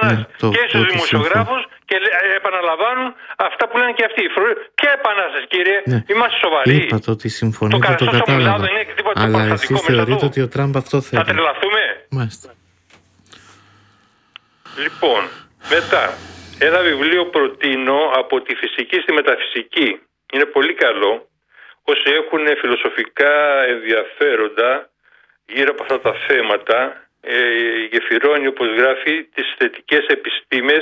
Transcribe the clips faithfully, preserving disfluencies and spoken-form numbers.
επανάσταση. Ναι, το, και στους δημοσιογράφους και επαναλαμβάνουν αυτά που λένε και αυτοί. Ποια επανάσταση, κύριε, ναι. Είμαστε σοβαροί. Είπατε ότι συμφωνείτε, το, το κατάλαβα. Αλλά εσείς θεωρείτε ότι ο Τραμπ αυτό θέλει. Θα τρελαθούμε. Μάλιστα. Λοιπόν, μετά, ένα βιβλίο προτείνω από τη φυσική στη μεταφυσική. Είναι πολύ καλό. Όσοι έχουν φιλοσοφικά ενδιαφέροντα γύρω από αυτά τα θέματα, ε, γεφυρώνει, όπως γράφει, τις θετικές επιστήμες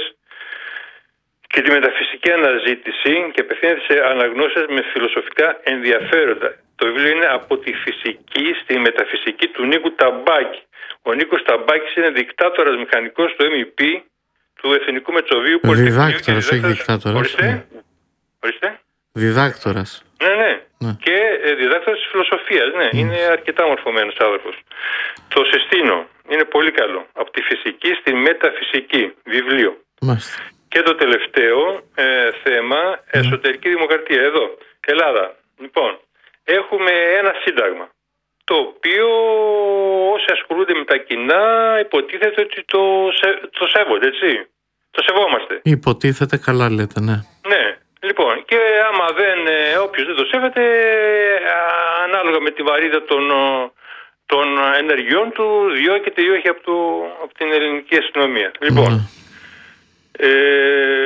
και τη μεταφυσική αναζήτηση και απευθύνεται σε αναγνώσεις με φιλοσοφικά ενδιαφέροντα. Το βιβλίο είναι από τη φυσική στη μεταφυσική του Νίκου Ταμπάκη. Ο Νίκος Ταμπάκης είναι δικτάτορας μηχανικός του εμ ι πι, του Εθνικού Μετσοβίου Πολυτεχνείου. Διδάκτορας, όχι δικτάτορας. Ορίστε. Ναι. Ορίστε. Διδάκτορας. Ναι, ναι. Ναι. Και ε, διδάκτορας της φιλοσοφίας. Ναι, mm. είναι αρκετά μορφωμένος άνθρωπος. Το συστήνω. Είναι πολύ καλό. Από τη φυσική στη μεταφυσική. Βιβλίο. Μάλιστα. Και το τελευταίο ε, θέμα, mm. εσωτερική δημοκρατία. Εδώ, Ελλάδα. Λοιπόν, έχουμε ένα σύνταγμα, το οποίο όσοι ασχολούνται με τα κοινά υποτίθεται ότι το, σε, το σέβονται, έτσι. Το σεβόμαστε. Υποτίθεται, καλά λέτε, ναι. Ναι. Λοιπόν, και άμα δεν, όποιος δεν το σέβεται, ανάλογα με τη βαρύτητα των, των ενεργειών του, διώκεται ή όχι από, το, από την ελληνική αστυνομία. Λοιπόν, mm. ε,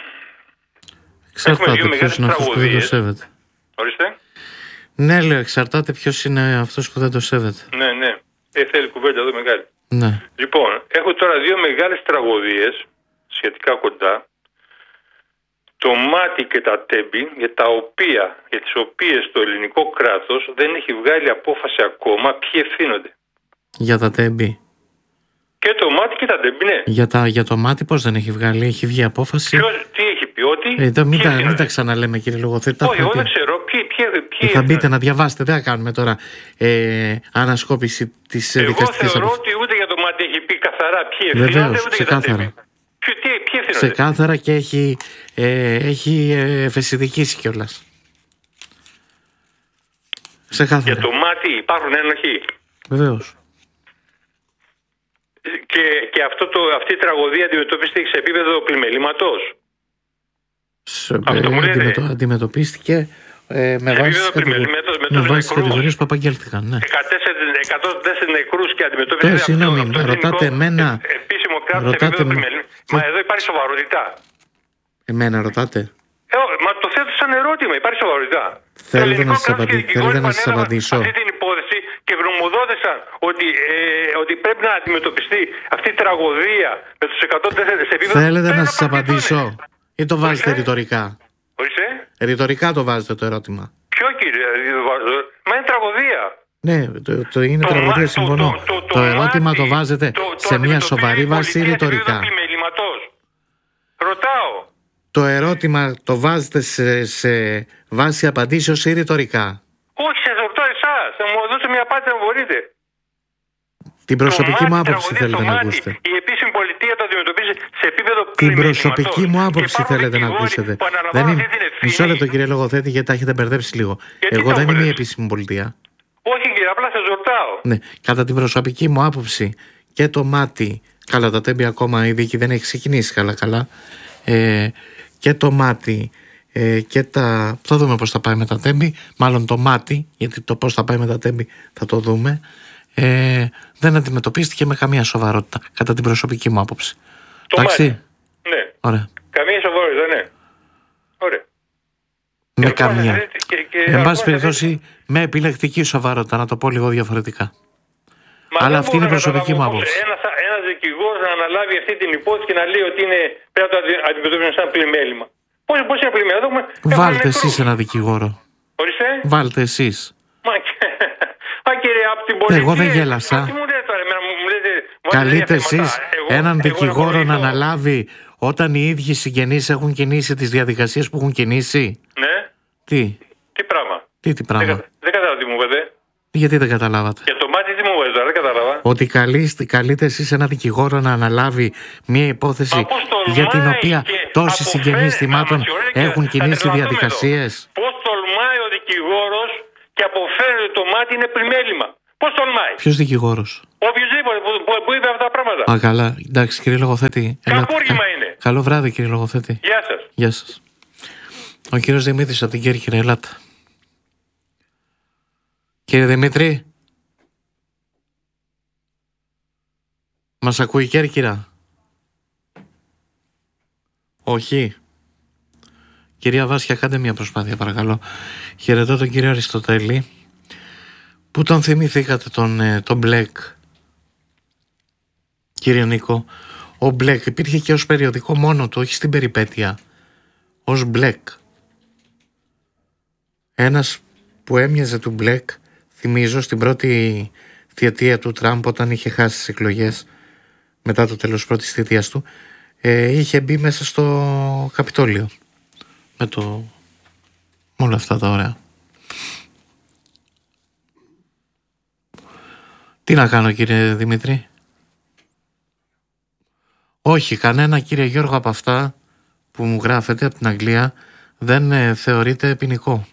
εξαρτάται ποιος είναι αυτός που δεν το σέβεται. Ορίστε. Ναι, λέω, εξαρτάται ποιος είναι αυτός που δεν το σέβεται. Ναι, ναι. Ε, θέλει κουβέντα εδώ μεγάλη. Ναι. Λοιπόν, έχω τώρα δύο μεγάλες τραγωδίες, σχετικά κοντά. Το Μάτι και τα Τέμπη, για, τα οποία, για τις οποίες το ελληνικό κράτος δεν έχει βγάλει απόφαση ακόμα ποιοι ευθύνονται. Για τα Τέμπη. Και το Μάτι και τα Τέμπη, ναι. Για, τα, για το Μάτι πώς δεν έχει βγάλει, έχει βγει απόφαση. Ποιος, τι έχει πει, ότι... Ε, το, μην, τα, μην τα ξαναλέμε, κύριε Λογοθέτη. Όχι, εγώ δεν ξέρω. Ποιοι, ποιοι, ποιοι ε, θα μπείτε να διαβάσετε, δεν θα κάνουμε τώρα ε, ανασκόπηση της δικαστικής απόφασης. Εγώ θεωρώ ότι ούτε για το Μάτι έχει πει καθαρά ποιοι ευθύνονται. Βεβαίως, ξεκάθαρα. Ποιοι, ποιοι ξεκάθαρα και έχει, ε, έχει ευαισθητικήσει κιόλας. Ξεκάθαρα. Για το Μάτι υπάρχουν ένοχοι. Βεβαίως. Και, και αυτό το, αυτή η τραγωδία αντιμετωπίστηκε σε επίπεδο πλημελήματος. Σε, αυτό ε, αντιμετω, αντιμετωπίστηκε ε, με βάση τις κατηγορίες που απαγγέλθηκαν. Ναι. εκατό τέσσερα νεκρούς και αντιμετωπίστηκε. Τώρα, συγγνώμη, ρωτάτε εμένα. Επίσημο κράτος σε επίπεδο πλημελήματος. Μα εδώ υπάρχει σοβαρότητα. Εμένα ρωτάτε. Ε, μα το θέτω σαν ερώτημα. Υπάρχει σοβαρότητα. Θέλετε να σας απαντήσω. απαντήσω. Αυτή την υπόθεση και γνωμοδότησαν ότι, ε, ότι πρέπει να αντιμετωπιστεί αυτή η τραγωδία με τους εκατό τέσσερα σε επίπεδο. Θέλετε να σας απαντήσω ή το βάζετε Ορίστε. ρητορικά. Ορίστε. Ρητορικά το βάζετε το ερώτημα. Ποιο, κύριε? Μα είναι τραγωδία. Ναι, το, το είναι το τραγωδία, συμφωνώ. Το, το, το, το ερώτημα μάτι, το βάζετε το, το, σε μια σοβαρή βάση ρητορικά. Ρωτάω. Το ερώτημα το βάζετε σε, σε βάση απαντήσεως ή ρητορικά. Όχι, σε ρωτάω εσάς. Θα μου δώσετε μια απάντηση αν μπορείτε. Την προσωπική μου άποψη θέλετε να ακούσετε. Η επίσημη πολιτεία το αντιμετωπίζει σε επίπεδο πλημελήματος. Την προσωπική μου άποψη θέλετε να ακούσετε. Δεν είναι... Μισό λεπτό, κύριε Λογοθέτη, γιατί τα έχετε μπερδέψει λίγο. Γιατί Εγώ δεν είμαι η επίσημη πολιτεία. Όχι, κύριε, απλά σας ρωτάω. Ναι, κατά την προσωπική μου άποψη και το Μάτι, καλά τα Τέμπη ακόμα η δίκη δεν έχει ξεκινήσει καλά-καλά, ε, και το Μάτι ε, και τα... Θα δούμε πώς θα πάει με τα Τέμπη, μάλλον το Μάτι, γιατί το πώς θα πάει με τα Τέμπη θα το δούμε. Ε, δεν αντιμετωπίστηκε με καμία σοβαρότητα κατά την προσωπική μου άποψη. Το Εντάξει. Μάτι. Ναι. Ωραία. Καμία σοβαρότητα, ναι. Ωραία. Με και καμία. Και, και, και εν πάση περιπτώσει, με επιλεκτική σοβαρότητα, να το πω λίγο διαφορετικά. Μα αλλά αυτή είναι η προσωπική μου άποψη. Ένας, ένας δικηγόρος να αναλάβει αυτή την υπόθεση και να λέει ότι είναι, πρέπει να το αντιμετωπίσουμε σαν πλημέλημα. Πώς, πώς είναι πλημέλημα? Βάλτε εσείς ένα δικηγόρο. Ορίστε. Βάλτε εσείς. Μα, μα κύριε, από την πολιτική... Εγώ δεν γέλασα. Μα, τι μου λέτε τώρα, μου λέτε, καλείτε εσείς έναν εγώ, δικηγόρο εγώ να αναλάβει όταν οι ίδιοι συγγενείς έχουν κινήσει τις διαδικασίες που έχουν κινήσει. Ναι. Τι. Τι πράγμα. Τι, τι πράγμα. Δεν, δεν κατάλαβα τι μου είπατε. Γιατί δεν καταλάβατε? Για το Μάτι τι μου είπατε τώρα, δεν κατάλαβα. Ότι καλείστε, καλείτε εσείς ένα δικηγόρο να αναλάβει μια υπόθεση για την οποία τόσοι συγγενείς θυμάτων έχουν κινήσει διαδικασίες. Πώς τολμάει ο δικηγόρος και αποφέρει ότι το Μάτι είναι πλημέλημα? Πώς τολμάει? Ποιος δικηγόρος? Οποιοςδήποτε που, που, που είπε αυτά τα πράγματα. Α, καλά. Εντάξει, κύριε Λογοθέτη. Κακούργημα είναι. Καλό βράδυ, κύριε Λογοθέτη. Γεια σας. Γεια σας. Ο κύριος Δημήτρης από την Κέρκυρα, ελάτε. Κύριε Δημήτρη. Μας ακούει η Κέρκυρα? Όχι. Κυρία Βάσια, κάντε μια προσπάθεια παρακαλώ. Χαιρετώ τον κύριο Αριστοτέλη. Πού τον θυμηθήκατε τον, τον Μπλεκ? Κύριε Νίκο, ο Μπλεκ υπήρχε και ως περιοδικό μόνο του, όχι στην περιπέτεια. Ως Μπλεκ. Ένας που έμοιαζε του Μπλεκ, θυμίζω στην πρώτη θητεία του Τραμπ, όταν είχε χάσει τις εκλογές μετά το τέλος πρώτης θητείας του, ε, είχε μπει μέσα στο Καπιτόλιο με το με όλα αυτά τα ωραία. Τι να κάνω, κύριε Δημήτρη? Όχι, κανένα, κύριε Γιώργο, από αυτά που μου γράφετε από την Αγγλία δεν ε, θεωρείται ποινικό.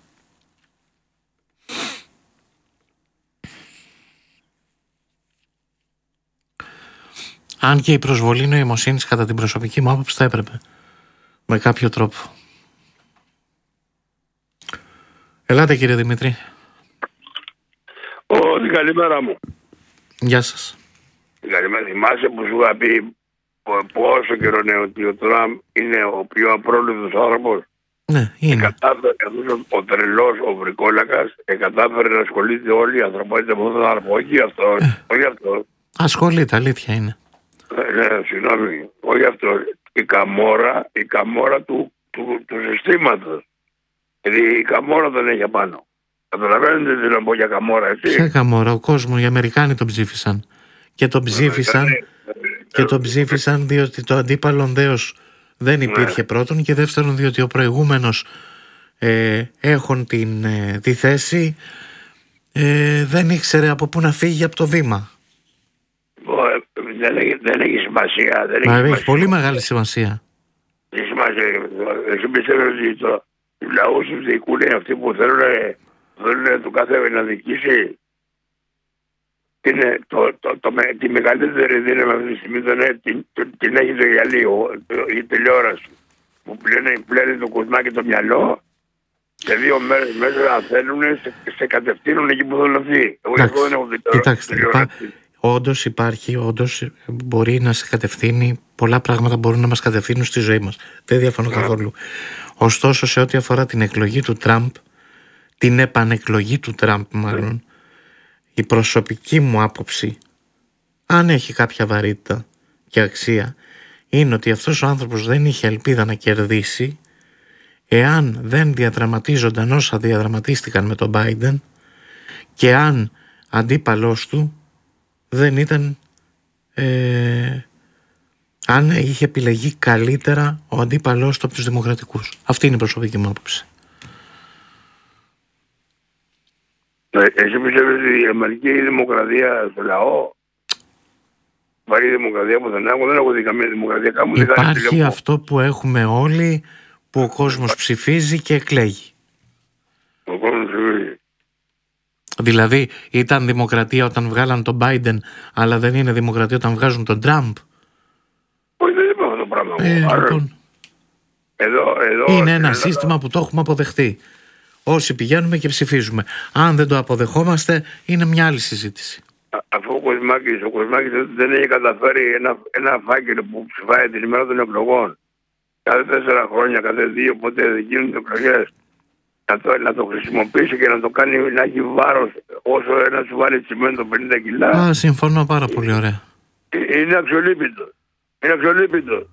Αν και η προσβολή νοημοσύνης κατά την προσωπική μου άποψη θα έπρεπε με κάποιο τρόπο. Ελάτε, κύριε Δημήτρη. Ω, καλημέρα μου. Γεια σας. Καλημέρα. Θυμάσαι που σου είχα πει πόσο καιρό είναι ότι ο Τραμπ είναι ο πιο απρόλυτος άνθρωπος? Ναι, είναι. Εκατάφερε, ο τρελός, ο βρικόλακας, εκατάφερε να ασχολείται όλη η ανθρωπότητα με αυτόν τον άνθρωπο. Όχι αυτό. Ε. Όχι αυτό. Ασχολείται, αλήθεια είναι. Ε, ναι, συγγνώμη. Όχι αυτό. Η καμόρα, η καμόρα του, του, του συστήματος. Δηλαδή η καμόρα δεν έχει απάνω. Καταλαβαίνετε τι να πω για καμόρα, έτσι? Ποια καμόρα? Ο κόσμος, οι Αμερικάνοι τον ψήφισαν. Και τον ψήφισαν, και τον ψήφισαν διότι το αντίπαλον δέος δεν υπήρχε, πρώτον, και δεύτερον διότι ο προηγούμενος ε, έχουν την, ε, τη θέση ε, δεν ήξερε από πού να φύγει από το βήμα. Δεν έχει, δεν έχει σημασία. Δεν έχει, Μα σημασία. έχει πολύ μεγάλη σημασία. Έχει σημασία. Εσύ πιστεύω ότι το λαό του διοικούν αυτοί που θέλουν, θέλουν το κάθε να δικήσει. Είναι το, το, το, το, τη μεγαλύτερη δύναμη αυτή τη στιγμή τον, την, την έχει το γυαλί, η τηλεόραση. Που πλένει, πλένει το κοσμάκι το μυαλό και δύο μέρες μέσα να θέλουν σε, σε κατευθύνουν εκεί που θέλουν αυτοί. Εγώ αυτό δεν έχω κοιτάξτε, υπά, όντως υπάρχει, όντως μπορεί να σε κατευθύνει, πολλά πράγματα μπορούν να μας κατευθύνουν στη ζωή μας. Δεν διαφωνώ καθόλου. Ωστόσο, σε ό,τι αφορά την εκλογή του Τραμπ, την επανεκλογή του Τραμπ μάλλον, η προσωπική μου άποψη, αν έχει κάποια βαρύτητα και αξία, είναι ότι αυτός ο άνθρωπος δεν είχε ελπίδα να κερδίσει εάν δεν διαδραματίζονταν όσα διαδραματίστηκαν με τον Biden και αν αντίπαλός του δεν ήταν ε, αν είχε επιλεγεί καλύτερα ο αντίπαλός του από τους δημοκρατικούς. Αυτή είναι η προσωπική μου άποψη. Εσύ πιστεύεις ότι η αμερική δημοκρατία στο λαό, βαρύ δημοκρατία που δεν έχω, δεν έχω δει καμία δημοκρατία. Κάμου υπάρχει αυτό που έχουμε όλοι, που ο κόσμος ψηφίζει και εκλέγει. Ο κόσμος ψηφίζει. Δηλαδή ήταν δημοκρατία όταν βγάλαν τον Biden, αλλά δεν είναι δημοκρατία όταν βγάζουν τον Τραμπ. Όχι, δεν είπα αυτό το πράγμα. Ε, λοιπόν, εδώ, εδώ, είναι ένα εδώ, σύστημα εδώ. που το έχουμε αποδεχτεί. Όσοι πηγαίνουμε και ψηφίζουμε. Αν δεν το αποδεχόμαστε, είναι μια άλλη συζήτηση. Αφού ο Κοσμάκης, ο Κοσμάκης δεν έχει καταφέρει ένα, ένα φάκελο που ψηφάει την ημέρα των εκλογών. Κάθε τέσσερα χρόνια, κάθε δύο, πότε γίνονται εκλογές. Να το, να το χρησιμοποιήσει και να το κάνει να έχει βάρος όσο ένα σου βάλει τσιμέντο πενήντα κιλά. Α, συμφωνώ πάρα πολύ ωραία. Είναι αξιολύπητο. Είναι αξιολύπητο.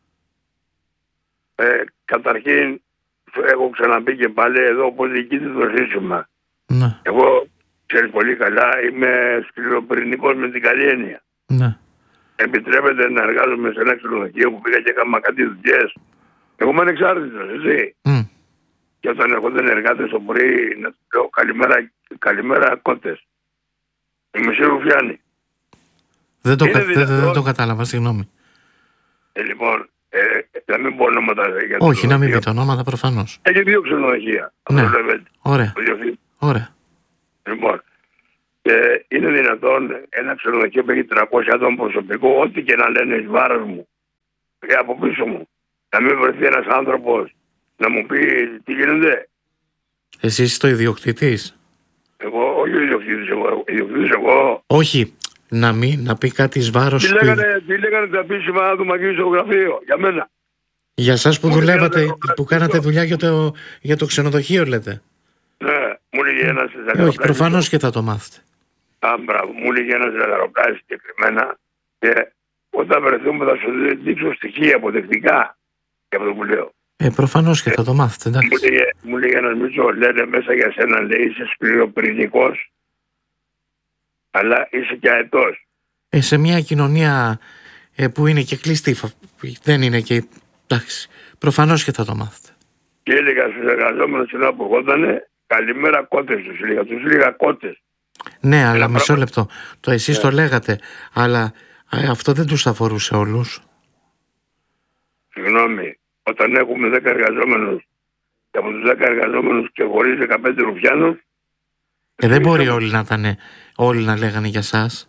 Ε, καταρχήν, έχω ξαναπεί και πάλι εδώ πως διοικείται το σύστημα. Ναι. Εγώ, ξέρεις πολύ καλά, είμαι σκληροπυρηνικός με την καλή έννοια. Ναι. Επιτρέπεται να εργάζομαι σε ένα ξενοδοχείο που πήγα και έκανα κάτι δουλειές. Εγώ είμαι ανεξάρτητος, εσύ. Mm. Και όταν έρχονταν εργάτες το πρωί, να του λέω καλημέρα, καλημέρα κότες. Η μισή ρουφιάνη. Δεν το, κα, δεν, δεν το κατάλαβα, συγγνώμη. Ε, λοιπόν, ε, να μην πω ονόματα. Όχι, να μην πείτε ονόματα προφανώς. Έχει δύο ξενοδοχεία. Ναι, ωραία. Ωραία. Λοιπόν, Και είναι δυνατόν ένα ξενοδοχείο που έχει τριακόσια άτομα προσωπικό, ό,τι και να λένε εις βάρος μου και από πίσω μου, να μην βρεθεί ένας άνθρωπος να μου πει τι γίνεται? Εσύ είσαι το ιδιοκτήτης? Εγώ, όχι ο ιδιοκτήτης, εγώ. Ιδιοκτήτης εγώ. Όχι, να μην, να πει κάτι εις βάρος. Τι λέγανε, τι λέγανε τα επίσημα του Μακρύ στο γραφείο, για μένα. Για εσάς που Μου δουλεύατε, λέγανε, που κάνατε δουλειά για το, για το ξενοδοχείο, λέτε? Ναι, μου λέγε ένας Ε, όχι, προφανώς και θα το μάθετε. Α, μπράβο, μου λέγε ένας λαγαροπλάσης συγκεκριμένα, και όταν βρεθούμε θα σου δείξω στοιχεία αποδεκτικά για αυτό που λέω. Ε, προφανώς και θα το μάθετε, Μου εντάξει. λέγε, μου λέγε ένας Μίτσο, λένε μέσα για σένα, λέει, είσαι σκληροπυρηνικός, αλλά είσαι και αετός. Ε, σε μια κοινωνία ε, που είναι και κλειστή, φα- δεν είναι και... εντάξει, προφανώς και θα το μάθετε. Και έλεγα στους εργαζόμενους την ώρα που ερχότανε, καλημέρα κότες τους έλεγα, τους έλεγα κότες. Ναι, αλλά Ένα μισό πράγμα. λεπτό. Το εσείς Ναι. το λέγατε, αλλά ε, αυτό δεν τους αφορούσε όλους. Συγγνώμη, όταν έχουμε δέκα εργαζόμενους και από τους δέκα εργαζόμενους και χωρίς δεκαπέντε ρουφιάνους, Ε, δεν μπορεί όλοι να ήταν, όλοι να λέγανε για σας.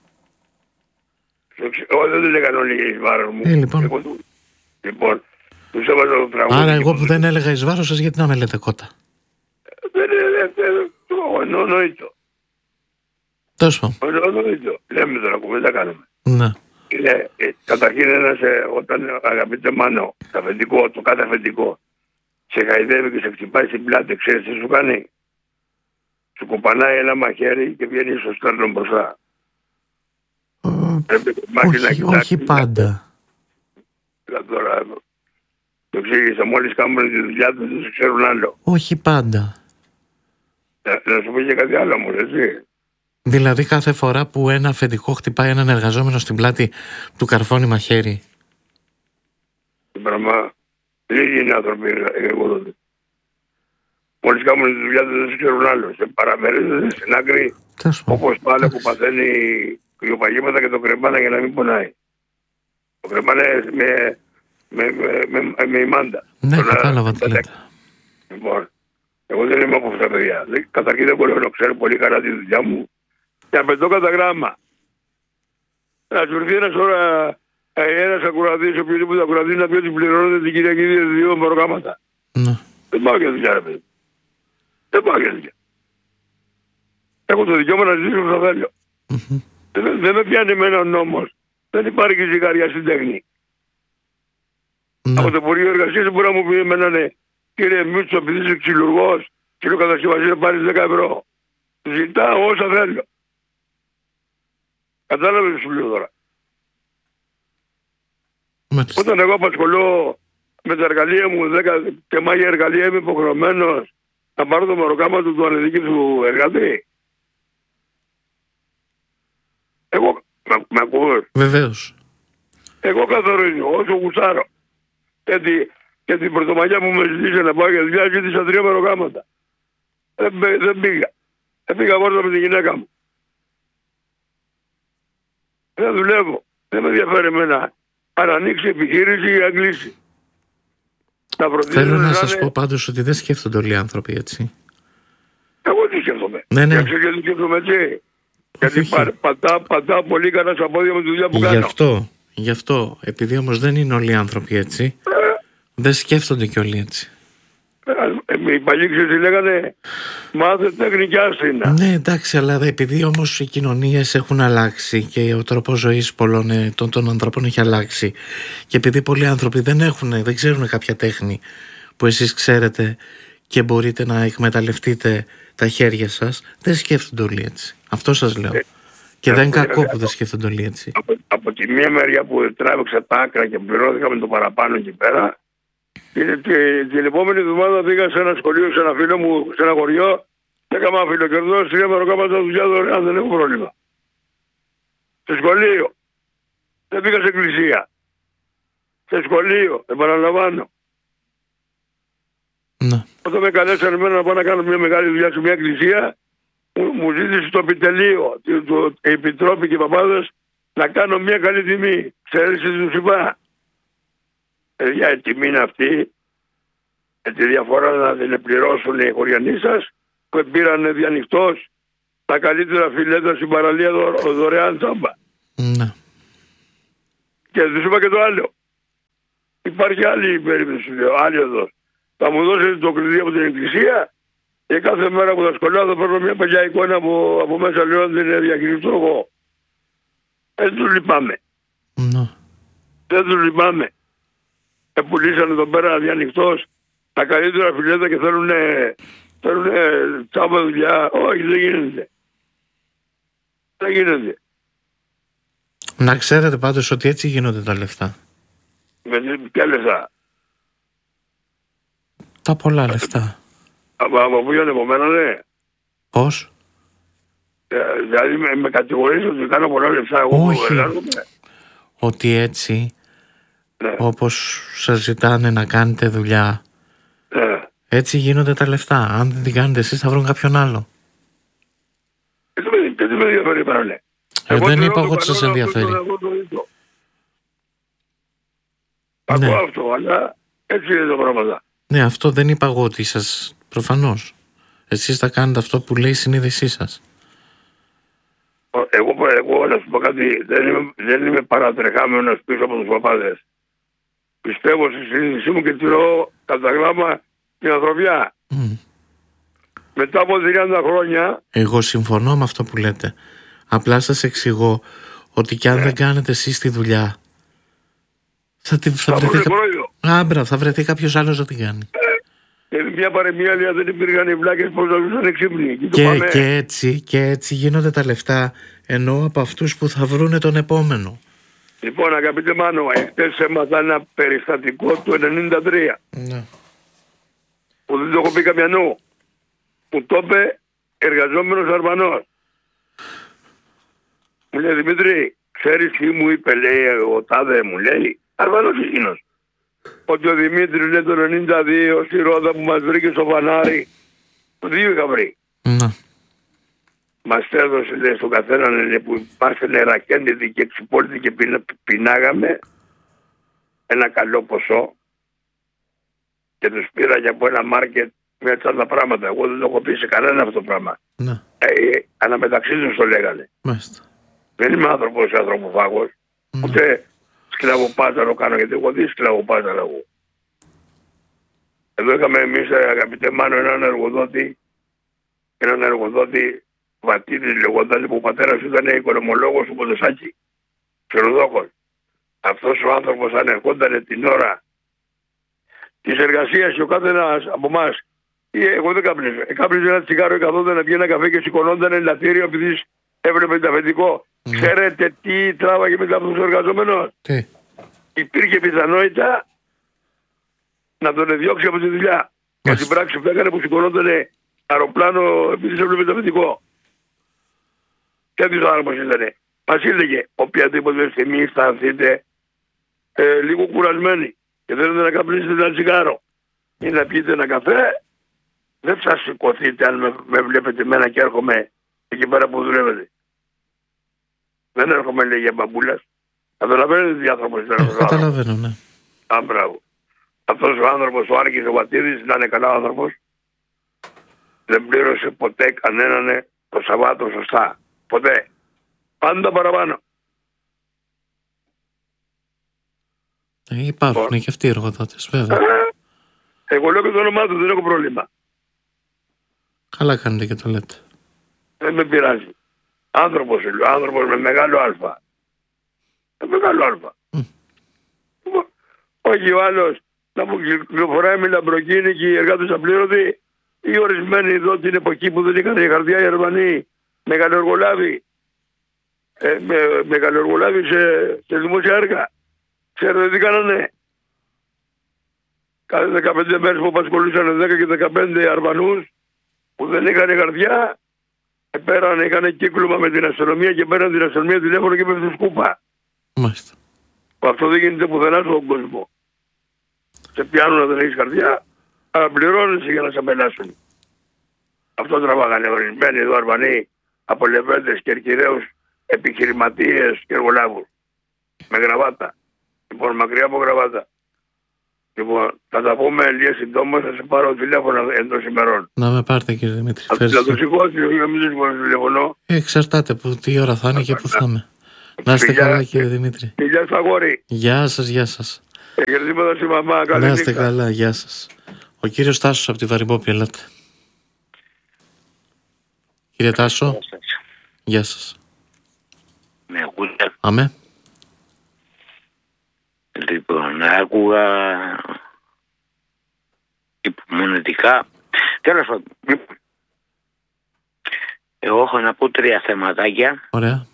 εγώ δεν λέγανε όλοι εις βάρος μου. Ε, λοιπόν. Εγώ του- λοιπόν, τους έβαζα το τραγούδι. Άρα και εγώ μου- που δεν έλεγα εις βάρος σας, γιατί να με λέτε κότα? Δεν είναι, εννοείται. Τόσο. Εννοείται. Λέμε τώρα, κουβέντα κάνουμε. Ναι. Είναι, ε, καταρχήν ένας, ε, όταν αγαπητέ Μάνο, το αφεντικό, το κάθε αφεντικό, σε χαϊδεύει και σε χτυπάει στην πλάτη, ξέρεις τι σου κάνει? Σου κοπανάει ένα μαχαίρι και βγαίνει στο στέρνο μπροστά. Ε, Πρέπει το μάχη να όχι, κοιτάξει. όχι πάντα. να- Τώρα, το εξήγησα, μόλις κάνουν τη δουλειά τους, δεν ξέρουν άλλο. Όχι πάντα. Να, να σου πω και κάτι άλλο όμως, έτσι. Δηλαδή κάθε φορά που ένα αφεντικό χτυπάει έναν εργαζόμενο στην πλάτη, του καρφώνει μαχαίρι. Το πράγμα, λίγοι είναι άνθρωποι εργοδότες. Μόλις κάνουν τη δουλειά τους, δεν ξέρουν άλλο. Σε παραμερίζονται στην άκρη, Τόσο. όπως πάλι που παθαίνει κρυοπαγήματα και το κρεμάνε για να μην πονάει. Το κρεμάνε με, με, με, με, με ημάντα. Ναι, Το να- κατάλαβα τι λέτε. Λοιπόν, εγώ δεν είμαι από αυτά τα παιδιά. Δεν- Καταρχήν δεν μπορώ να ξέρω πολύ καλά τη δουλειά μου. Και απαιτώ κατά γράμμα. Να σου έρθει ένας τώρα, ε, ένας ακουρατής, οποιοδήποτε ακουρατής, να πει ότι πληρώνεται την Κυριακή δύο, δύο προγράμματα. Ναι. Δεν πάω για δουλειά, ρε παιδί. Δεν πάω για δουλειά. Έχω το δικαίωμα να ζήσω όσο θέλω. Μμμ. Δεν, δεν με πιάνει εμένα ο νόμος. Δεν υπάρχει ζυγαριά στην τέχνη. Ναι. Από το Υπουργείο Εργασίας δεν μπορεί να μου πει εμένα, ναι, κύριε Μίτσο, επειδή είσαι ξυλουργός, κύριο κατασκευαστή, να πάρεις δέκα ευρώ. Ζητάω όσα θέλω. Κατάλαβες τι σου λέω τώρα. Μάλιστα. Όταν εγώ απασχολώ με τα εργαλεία μου, δέκα και μάγια εργαλεία, είμαι υποχρεωμένος να πάρω το μεροκάμα του του ανεδίκητου εργατή. Εγώ, με, με ακούω, Βεβαίως. εγώ καθορίζω όσο γουστάρω. Γιατί και την πρωτομαγιά που με ζήτησε να πάω για δουλειά, ζήτησα τρία μεροκάματα. Δεν, πέ- δεν πήγα. Δεν πήγα μόνο με τη γυναίκα μου. Δεν δουλεύω. Δεν με ενδιαφέρει εμένα αν ανοίξει επιχείρηση ή αν κλείσει. Να φροντίζω Θέλω να είναι- σας πω πάντως ότι δεν σκέφτονται όλοι οι άνθρωποι έτσι. Εγώ τι σκέφτομαι. Ναι, ναι. Για ξέρω γιατί σκέφτομαι έτσι. Γιατί όχι. πα- πατά, πατά πολύ καλά στα πόδια με τη δουλειά που Γι' κάνω. αυτό, γι' αυτό, επειδή όμως δεν είναι όλοι οι άνθρωποι έτσι, δεν σκέφτονται και όλοι έτσι. Ε, οι παλιοί ξέρεις τι λέγανε, μάθε τέχνη και άστινα. Ναι, εντάξει, αλλά επειδή όμως οι κοινωνίες έχουν αλλάξει και ο τρόπος ζωής πολλών ε, των, των ανθρώπων έχει αλλάξει και επειδή πολλοί άνθρωποι δεν έχουν, δεν ξέρουν κάποια τέχνη που εσείς ξέρετε και μπορείτε να εκμεταλλευτείτε τα χέρια σας, δεν σκέφτονται όλοι έτσι. Αυτό σας λέω. Και ε, δεν ε, κακό ε, που δεν σκέφτονται όλοι έτσι. Από, από τη μία μεριά που τράβηξα τα άκρα και πληρώθηκα με το παραπάνω εκεί πέρα, την, την, την επόμενη εβδομάδα πήγα σε ένα σχολείο, σε ένα φίλο μου, σε ένα χωριό, και έκανα φιλοκερδό, τρία μεροκάματα δουλειά δωρεάν, δεν έχω πρόβλημα. Σε σχολείο. Δεν πήγα σε εκκλησία. Σε σχολείο, επαναλαμβάνω. Ναι. Όταν με καλέσαν εμένα να πάω να κάνω μια μεγάλη δουλειά σε μια εκκλησία, μου, μου ζήτησε το επιτελείο, το, το, οι επιτρόποι και οι παπάδες, να κάνω μια καλή τιμή. Ξέρεις τι τους είπα? Παιδιά, η τιμή είναι αυτή, με τη διαφορά να την πληρώσουν οι χωριανοί σας, που πήραν διανοιχτός τα καλύτερα φιλέτα στην παραλία δω, δωρεάν τσάμπα. Ναι. Και τους είπα και το άλλο. Υπάρχει άλλη περίπτωση, λέω, άλλη εδώ. Θα μου δώσετε το κλειδί από την εκκλησία και κάθε μέρα που θα σκολάω θα παίρνω μια παλιά εικόνα από, από μέσα, λέω, δεν είναι διακριθώ εγώ. Δεν τους λυπάμαι. Ναι. Δεν τους λυπάμαι. Ε, πουλήσανε εδώ πέρα διανοιχτός τα καλύτερα φιλέτα και θέλουν, θέλουν τσάμπα δουλειά. Όχι, δεν γίνεται. Δεν γίνεται. Να ξέρετε πάντως ότι έτσι γίνονται τα λεφτά. Με ποια λεφτά? Τα πολλά λεφτά. Από, από πού είναι από μένα, ναι. Πώς? Ε, δηλαδή με, με κατηγορείς ότι κάνω πολλά λεφτά. Εγώ Όχι. εργάζομαι. Ότι έτσι, Ναι. όπως σας ζητάνε να κάνετε δουλειά, Ναι. έτσι γίνονται τα λεφτά. Αν δεν την κάνετε εσείς θα βρουν κάποιον άλλο. Και τι με ενδιαφέρει πέρα, ναι. Ε, δεν είπα εγώ ότι σας ενδιαφέρει. Ακούω Ναι. αυτό, αλλά έτσι είναι τα πράγματα. Ναι, αυτό δεν είπα εγώ ότι σας... Προφανώς. Εσείς θα κάνετε αυτό που λέει η συνείδησή σας. Εγώ, εγώ να σου πω κάτι, δεν είμαι, δεν είμαι παρατρεχάμενος πίσω από τους παπάδες. Πιστεύω στη συνείδησή μου και τηρώ κατά γράμμα την ανθρωπιά. Mm. Μετά από τριάντα χρόνια... Εγώ συμφωνώ με αυτό που λέτε. Απλά σας εξηγώ ότι κι αν Ναι. δεν κάνετε εσείς τη δουλειά, θα, τη, θα, Θα βρεθεί, βρουν κα... πρόεδρο. Άμπρα, θα βρεθεί κάποιος άλλος να την κάνει. Ε, μια παρεμία δεν υπήρχαν οι βλάκες που θα ζούσαν εξύπνοι. Και, Και, πάμε... και, έτσι, και έτσι γίνονται τα λεφτά, ενώ από αυτούς που θα βρούνε τον επόμενο. Λοιπόν, αγαπητέ Μάνο, εχθές έμαθα ένα περιστατικό του ενενήντα τρία. Ναι. Που δεν το έχω πει καμιανού. Που το είπε εργαζόμενος Αρβανός. Μου λέει, Δημήτρη, ξέρεις τι μου είπε, λέει, ο τάδε, μου λέει, Αρβανός εκείνος. Ότι ο Δημήτρης, λέει, το ενενήντα δύο στη Ρόδα που μας βρήκε στο φανάρι, το δύο είχα βρει. Ναι. Μας έδωσε, λέει, στον καθέναν, λέει, που είμαστε νερακέντητοι και εξυπόλυτοι και πεινά, πεινάγαμε ένα καλό ποσό και τους πήρα και από ένα μάρκετ με τα πράγματα. Εγώ δεν το έχω πει σε κανένα αυτό το πράγμα. Ναι. Ε, ε, αναμεταξύ τους το λέγανε. Μάλιστα. Δεν είμαι άνθρωπος ανθρωποφάγος, Ναι. ούτε σκλαβοπάταλο κάνω, γιατί εγώ δεν σκλαβοπάταλο εγώ. Εδώ είχαμε εμείς, αγαπητέ Μάνο, έναν εργοδότη, έναν εργοδότη Βατίδης λεγόταν, που ο πατέρας του ήταν οικονομολόγος του Ποντεσάκη, ξενοδόχος. Αυτός ο άνθρωπος αν ερχόταν την ώρα της εργασίας και ο κάθε ένας από εμάς, εγώ δεν κάπνιζα, κάπνιζε ένα τσιγάρο, καθόταν να βγει ένα καφέ και σηκωνόταν ελαττήριο επειδή έβλεπε το αφεντικό. Mm. Ξέρετε τι τράβαγε μετά από τους εργαζομένους? Τι? Υπήρχε πιθανότητα να τον διώξει από τη δουλειά. Για την πράξη που έκανε που σηκωνόταν αεροπλάνο επειδή έβλεπε το αφεντικό. Τέτοιος άνθρωπος ήτανε. Μας έλεγε, οποιαδήποτε στιγμή αισθανθείτε ε, λίγο κουρασμένοι και θέλετε να καπνίσετε ένα τσιγάρο ή να πιείτε ένα καφέ, δεν θα σηκωθείτε αν με, με βλέπετε εμένα και έρχομαι εκεί πέρα που δουλεύετε. Δεν έρχομαι, λέει, για μπαμπούλας. Καταλαβαίνετε τι άνθρωπος ήταν αυτός ο άνθρωπος? Καταλαβαίνω, ναι. Α, μπράβο. Αυτός ο άνθρωπος, ο Άρκης ο Βατίδης, να είναι καλά ο άνθρωπος, δεν πλήρωσε ποτέ κανέναν το Σαββάτο σωστά. Ποτέ. Πάντα παραπάνω. Ε, υπάρχουν Λοιπόν. και αυτοί οι εργοδότες, βέβαια. Εγώ λέω και το όνομά του, δεν έχω πρόβλημα. Καλά κάνετε και το λέτε. Δεν με πειράζει. Άνθρωπος, άνθρωπος με μεγάλο αλφα. Με μεγάλο αλφα. Mm. Όχι ο άλλος να μου κυκλοφοράει με λαμπροκίνη και οι εργάτες απλήρωτοι, ή ορισμένοι εδώ την εποχή που δεν είχαν χαρτιά οι Γερμανοί, μεγαλοεργολάβοι, ε, με, μεγαλοεργολάβοι σε, σε δημόσια έργα. Ξέρετε τι κάνανε? Κάθε δεκαπέντε μέρες που απασχολούσαν δέκα και δεκαπέντε Αρβανούς που δεν είχαν χαρτιά, πέρανε, είχαν κύκλωμα με την αστυνομία και πέρανε την αστυνομία τηλέφωνο και πέφτει σκούπα. Μάλιστα. Αυτό δεν γίνεται πουθενά στον κόσμο. Σε πιάνουν να δεν έχεις χαρτιά, αλλά πληρώνεσαι για να σε απελάσουν. Αυτό τραβάγανε ορισμένοι εδώ Αρβανοί από λεβέντες και ερκυραίους επιχειρηματίες και εργολάβους. Με γραβάτα. Λοιπόν, μακριά από γραβάτα. Λοιπόν, θα τα πούμε λίγες συντόμως, θα σε πάρω τηλέφωνο εντός ημερών. Να με πάρετε κύριε Δημήτρη. Θα το σηκώσει, να μην σηκώσει τηλέφωνο. Εξαρτάται που, τι ώρα θα είναι και που θα είμαι. Να είστε καλά κύριε Δημήτρη. Γεια σου αγόρι. Γεια σας, γεια σας. Χαιρετήματα στη μαμά, καλή Να είστε νύχτα. καλά, γεια σας. Ο κύριος Τάσος από τη Βαρυμπόπη, ελάτε. Κύριε Τάσο, γεια σας. Με ακούτε? Αμέ. Λοιπόν, άκουγα υπομονετικά. Τέλος πάντων, εγώ έχω να πω τρία θεματάκια. Ωραία.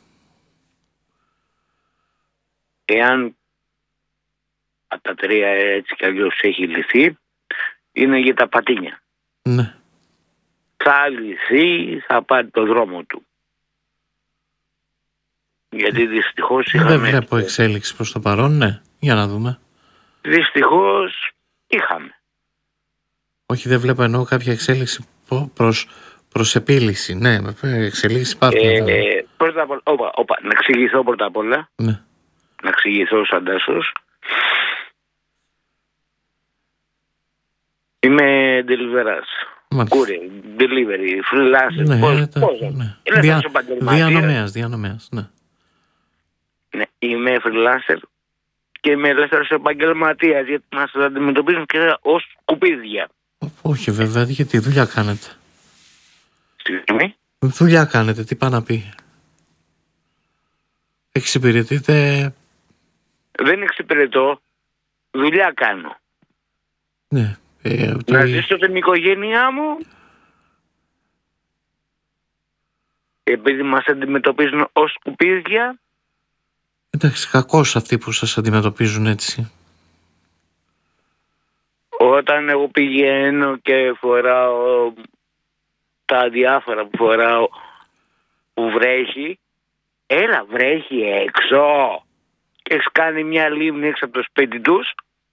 Εάν από τα τρία έτσι κι αλλιώς έχει λυθεί, είναι για τα πατίνια. Ναι. Θα λυθεί, θα πάρει το δρόμο του. Γιατί δυστυχώς είχαμε... Δεν βλέπω εξέλιξη προς το παρόν, ναι. Για να δούμε. Δυστυχώς είχαμε. Όχι, δεν βλέπω εννοώ κάποια εξέλιξη προς, προς επίλυση. Ναι, εξελίξεις υπάρχουν. Ε, ε, πρώτα απ' όλα, όπα, όπα, να εξηγηθώ πρώτα απ' όλα. Ναι. Να εξηγηθώ σαν Τάσος. Είμαι deliverance. Courier, delivery, freelancer. Ναι, πώς, τα, πώς, ναι. Είναι Δια, διανομέας, διανομέας, ναι. Ναι, είμαι freelancer και είμαι ελεύθερος επαγγελματίας, γιατί μας αντιμετωπίζουν και ως σκουπίδια. Όχι βέβαια, γιατί δουλειά κάνετε. Συγγνώμη. Δουλειά κάνετε, τι πάει να πει. Εξυπηρετείτε. Δεν εξυπηρετώ, δουλειά κάνω. Ναι. Ε, το... Να ζήσω την οικογένειά μου, επειδή μας αντιμετωπίζουν ως σκουπίδια. Εντάξει, κακώς αυτοί που σας αντιμετωπίζουν έτσι. Όταν εγώ πηγαίνω και φοράω τα διάφορα που φοράω, που βρέχει, έλα βρέχει έξω, και έχεις κάνει μια λίμνη έξω από το σπίτι τους,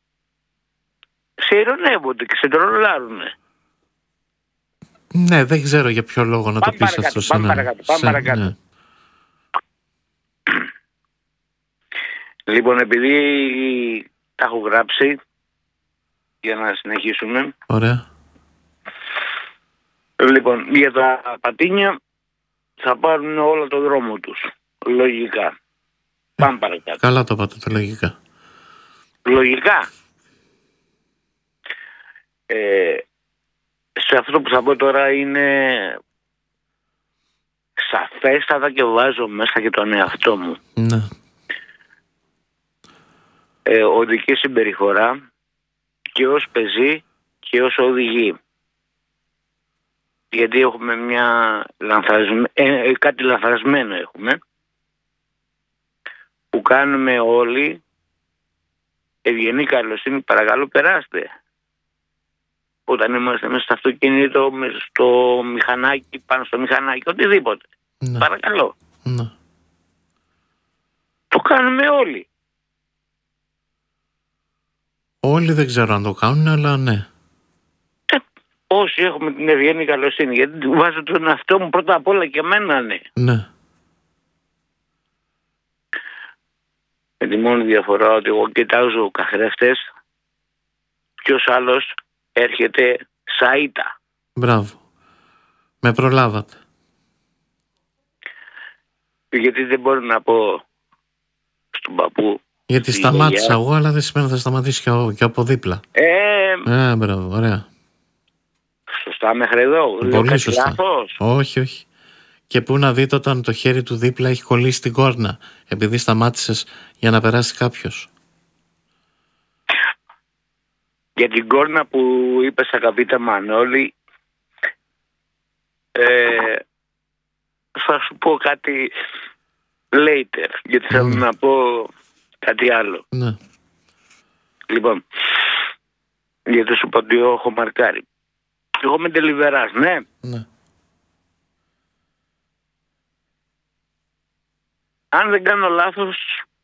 σε ειρωνεύονται και σε τρολάρουνε. Ναι, δεν ξέρω για ποιο λόγο να πάμε το πεις παρακάτω, αυτό. Πάμε ένα... παρακάτω, πάμε σε... παρακάτω. Ναι. Λοιπόν, επειδή τα έχω γράψει, για να συνεχίσουμε. Ωραία. Λοιπόν, για τα πατίνια θα πάρουν όλο το δρόμο τους. Λογικά. Πάμε παρακάτω. Καλά το πάτε το λογικά. Λογικά. Ε, σε αυτό που θα πω τώρα είναι σαφέστατα και βάζω μέσα και τον εαυτό μου. Ναι. Ε, οδική συμπεριφορά και ως πεζή και ως οδηγή. Γιατί έχουμε μια λανθασμέ... ε, κάτι λανθασμένο έχουμε, που κάνουμε όλοι. Ευγενή καλοσύνη, παρακαλώ περάστε. Όταν είμαστε μέσα στο αυτοκίνητο, μέσα στο μηχανάκι, πάνω στο μηχανάκι, οτιδήποτε. Ναι. Παρακαλώ. Ναι. Το κάνουμε όλοι. Όλοι δεν ξέρω αν το κάνουν, αλλά ναι. Ε, όσοι έχουμε την ευγενή καλοσύνη, γιατί βάζω τον εαυτό μου πρώτα απ' όλα και εμένα, ναι. Ναι. Με τη μόνη διαφορά ότι εγώ κοιτάζω καθρέφτες, ποιος άλλος έρχεται σαΐτα. Μπράβο. Με προλάβατε. Γιατί δεν μπορώ να πω στον παππού. Γιατί σταμάτησα εγώ, αλλά δεν σημαίνει ότι θα σταματήσει και, ο, και από δίπλα. Ε, ε, μπράβο, ωραία. Σωστά μέχρι εδώ. Πολύ σωστά. Λάθος. Όχι, όχι. Και πού να δείτε όταν το χέρι του δίπλα έχει κολλήσει την κόρνα, επειδή σταμάτησες για να περάσει κάποιος. Για την κόρνα που είπες, αγαπητέ Μανώλη, ε, θα σου πω κάτι later, γιατί θέλω mm. να πω κάτι άλλο. Ναι. Λοιπόν, γιατί σου πω ότι έχω μαρκάρει. Εγώ με τελειβεράς, ναι. Ναι. Αν δεν κάνω λάθος,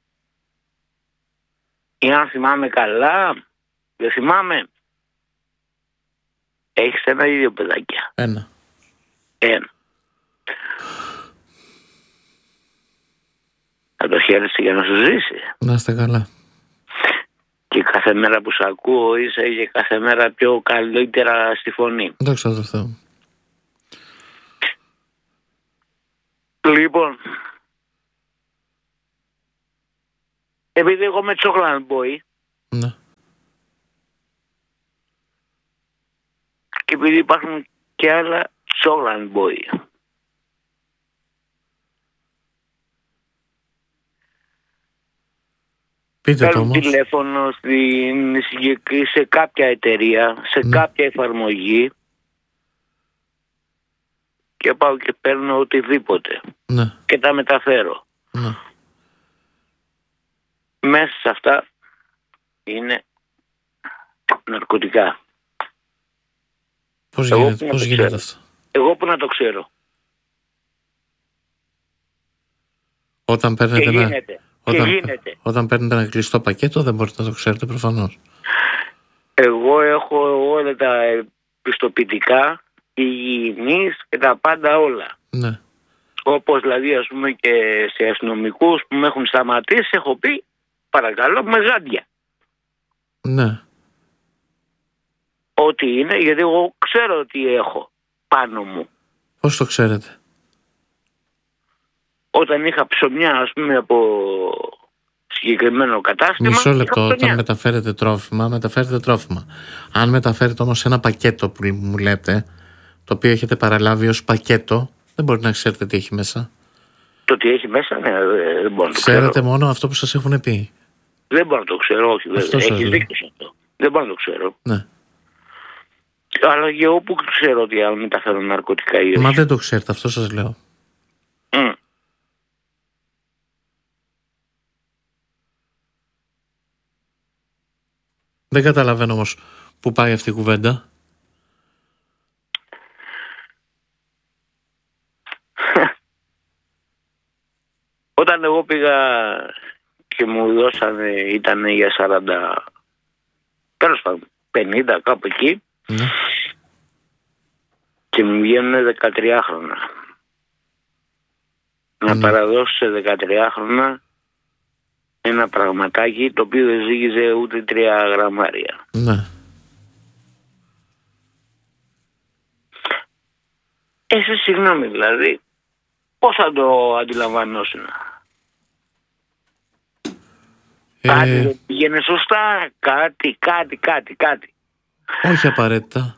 ή αν θυμάμαι καλά, δεν θυμάμαι, έχεις ένα ή δύο παιδάκια. Ένα. Ένα. Θα το χαίρεσαι για να σου ζήσει. Να είστε καλά. Και κάθε μέρα που σ' ακούω είσαι και κάθε μέρα πιο καλύτερα στη φωνή. Δόξα τω Θεώ. Λοιπόν, επειδή εγώ είμαι chocolate boy, Ναι. και επειδή υπάρχουν και άλλα chocolate boy, Πείτε το παίρνω όμως. τηλέφωνο στην, συγκεκρι- σε κάποια εταιρεία, σε Ναι. κάποια εφαρμογή και πάω και παίρνω οτιδήποτε Ναι. και τα μεταφέρω. Ναι. Μέσα σε αυτά είναι ναρκωτικά. Πώς Εγώ γίνεται, που να πώς το γίνεται ξέρω. αυτό? Εγώ που να το ξέρω. Όταν Και παίρνετε ένα, γίνεται. όταν, Και γίνεται. όταν παίρνετε ένα κλειστό πακέτο δεν μπορείτε να το ξέρετε προφανώς. Εγώ έχω όλα τα πιστοποιητικά, υγιεινής και τα πάντα όλα. Ναι. Όπως δηλαδή ας πούμε και σε αστυνομικούς που με έχουν σταματήσει έχω πει παρακαλώ με γάντια. Ναι. Ό,τι είναι, γιατί εγώ ξέρω τι έχω πάνω μου. Πώς το ξέρετε? Όταν είχα ψωμιά ας πούμε από συγκεκριμένο κατάστημα. Μισό είχα λεπτό, ψωμιά. όταν μεταφέρετε τρόφιμα, μεταφέρετε τρόφιμα. Αν μεταφέρετε όμως ένα πακέτο που μου λέτε, το οποίο έχετε παραλάβει ως πακέτο, δεν μπορείτε να ξέρετε τι έχει μέσα. Το τι έχει μέσα, ναι, δεν μπορώ να το Ξέρετε ξέρω. μόνο αυτό που σας έχουν πει. Δεν μπορώ να το ξέρω, όχι Αυτό βέβαια. σας Έχεις λέω. δίκιο σε αυτό. Δεν μπορώ να το ξέρω. Ναι. Αλλά και εγώ που ξέρω ότι αν μεταφέρω ναρκωτικά ή όχι. Μα δεν το ξέρετε, αυτό σας λέω. Μμ. Δεν καταλαβαίνω όμως πού πάει αυτή η κουβέντα. Όταν εγώ πήγα και μου δώσανε, ήταν για σαράντα, τέλος πάντων, πενήντα κάπου εκεί, Ναι. και μου βγαίνουν δεκατρία χρόνια. Να Ναι. παραδώσω σε δεκατρία χρόνια ένα πραγματάκι το οποίο δεν ζύγιζε ούτε τρία γραμμάρια. Ναι. Εσύ συγγνώμη δηλαδή, πώς θα το αντιλαμβανόσουν? Κάτι Ε, δεν πήγαινε σωστά, κάτι, κάτι, κάτι, κάτι. όχι απαραίτητα.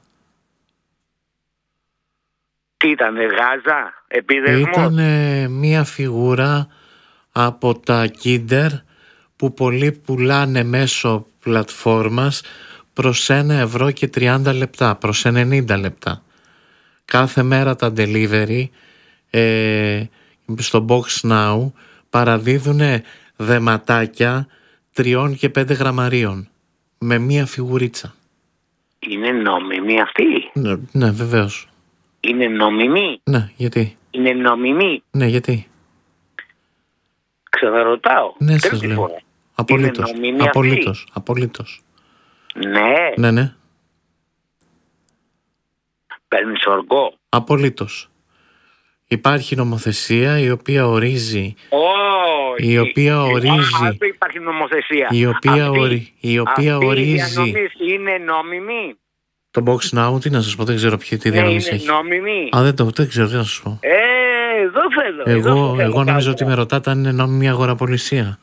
Τι ήτανε, γάζα, επίδεσμος? Ήταν μία φιγούρα από τα Kinder που πολλοί πουλάνε μέσω πλατφόρμας προς ένα ευρώ και τριάντα λεπτά, προς ενενήντα λεπτά. Κάθε μέρα τα delivery ε, στο Box Now παραδίδουν δεματάκια τριών και πέντε γραμμαρίων με μία φιγουρίτσα. Είναι νόμιμη αυτή? Ναι, ναι, βεβαίως. Είναι νόμιμη? Ναι, γιατί? Είναι νόμιμη? Ναι, γιατί? Ξαναρωτάω. Ναι, Τρίτη σας λέω. φορά. Απολύτως. Είναι νόμιμη αυτή? Απολύτως. Απολύτως. Ναι, Ναι, ναι. παίρνεις οργό. Απολύτως. Υπάρχει νομοθεσία η οποία ορίζει Όχι. Η οποία ορίζει- Α, αυτό υπάρχει νομοθεσία. η οποία, Αυτή- ορι, η οποία αυτή η ορίζει διανομή είναι νόμιμη? το Box Now. Τι να σας πω, δεν ξέρω ποιο τι Ναι, διανομής είναι έχει. νόμιμη. Α, δεν το δεν ξέρω, τι να σας πω. Ε, εδώ θέλω. εδώ Εγώ, θέλω εγώ νομίζω κάτι. ότι με ρωτάτε αν είναι νόμιμη αγοραπολισία.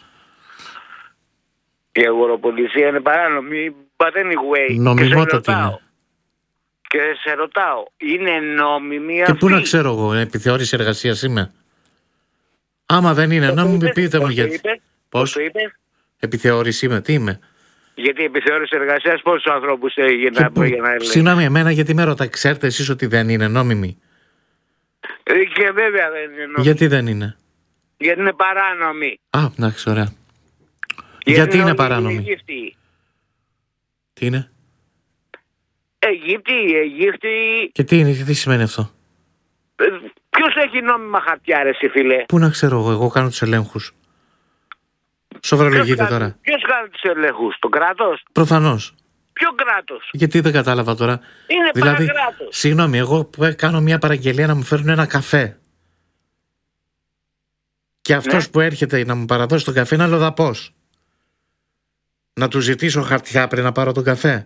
Η αγοροπολισία είναι παράνομη, but anyway. Νομιμότατη και σε ρωτάω, είναι. Και σε ρωτάω, είναι νόμιμη Και αυτή? πού να ξέρω εγώ, επιθεώρηση εργασίας είμαι. Άμα δεν είναι Πώς το νόμιμη, είπες, πείτε μου πώς το γιατί. είπες, Πώς? πώς το είπες? Επιθεώρηση είμαι, τι είμαι. Γιατί η επιθεώρηση εργασίας πόσους ανθρώπους έχει Και να, πού- για να έλεγε? Συγγνώμη, εμένα γιατί με ρωτά, ξέρετε εσείς ότι δεν είναι νόμιμη. Ε, Και βέβαια δεν είναι νόμιμη. Γιατί δεν είναι. Γιατί είναι παράνομη. Α, εντάξει, ωραία. Γιατί είναι όλοι παράνομη. Αιγύπτιοι. Τι είναι. Αιγύπτιοι, Αιγύπτιοι. Και τι είναι, τι σημαίνει αυτό. Ε, Ποιος έχει νόμιμα χαρτιά ρε εσύ φίλε? Πού να ξέρω εγώ, εγώ κάνω τους ελέγχους. Σοβρολογείτε τώρα. Ποιος κάνει τους ελέγχους? Το κράτος? Προφανώς. Ποιο κράτος? Γιατί δεν κατάλαβα τώρα. Είναι Δηλαδή, παρακράτος. συγγνώμη, εγώ που κάνω μια παραγγελία να μου φέρουν ένα καφέ. Και αυτός Ναι. που έρχεται να μου παραδώσει τον καφέ είναι αλλοδαπός. Να του ζητήσω χαρτιά πριν να πάρω τον καφέ.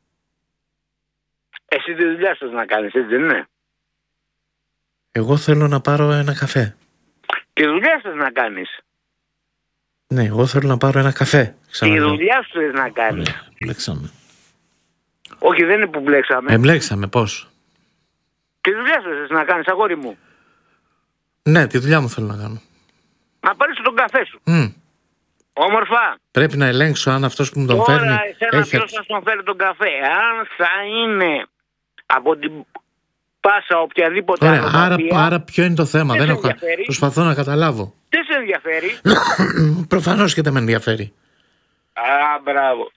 Εσύ τη δουλειά σας να κάνεις, έτσι δεν είναι? Εγώ θέλω να πάρω ένα καφέ. Τη δουλειά σας να κάνεις. Ναι, εγώ θέλω να πάρω ένα καφέ. Τη δουλειά σου θες να κάνεις. Ωραία, μπλέξαμε. Όχι, δεν είναι που μπλέξαμε. Εμπλέξαμε, πώς? Τη δουλειά σου θες να κάνεις, αγόρι μου. Ναι, τη δουλειά μου θέλω να κάνω. Να πάρεις τον καφέ σου. Mm. Όμορφα. Πρέπει να ελέγξω αν αυτός που μου τον Τώρα, φέρνει εσένα έχει... ποιος θα τον φέρει τον καφέ. Αν θα είναι από την πάσα οποιαδήποτε Ωραία, άρα, αεροπορία, άρα ποιο είναι το θέμα? δεν Δεν σε έχω... ενδιαφέρει. Προσπαθώ να καταλάβω. δεν σε ενδιαφέρει. Προφανώς και δεν με ενδιαφέρει. Α, μπράβο.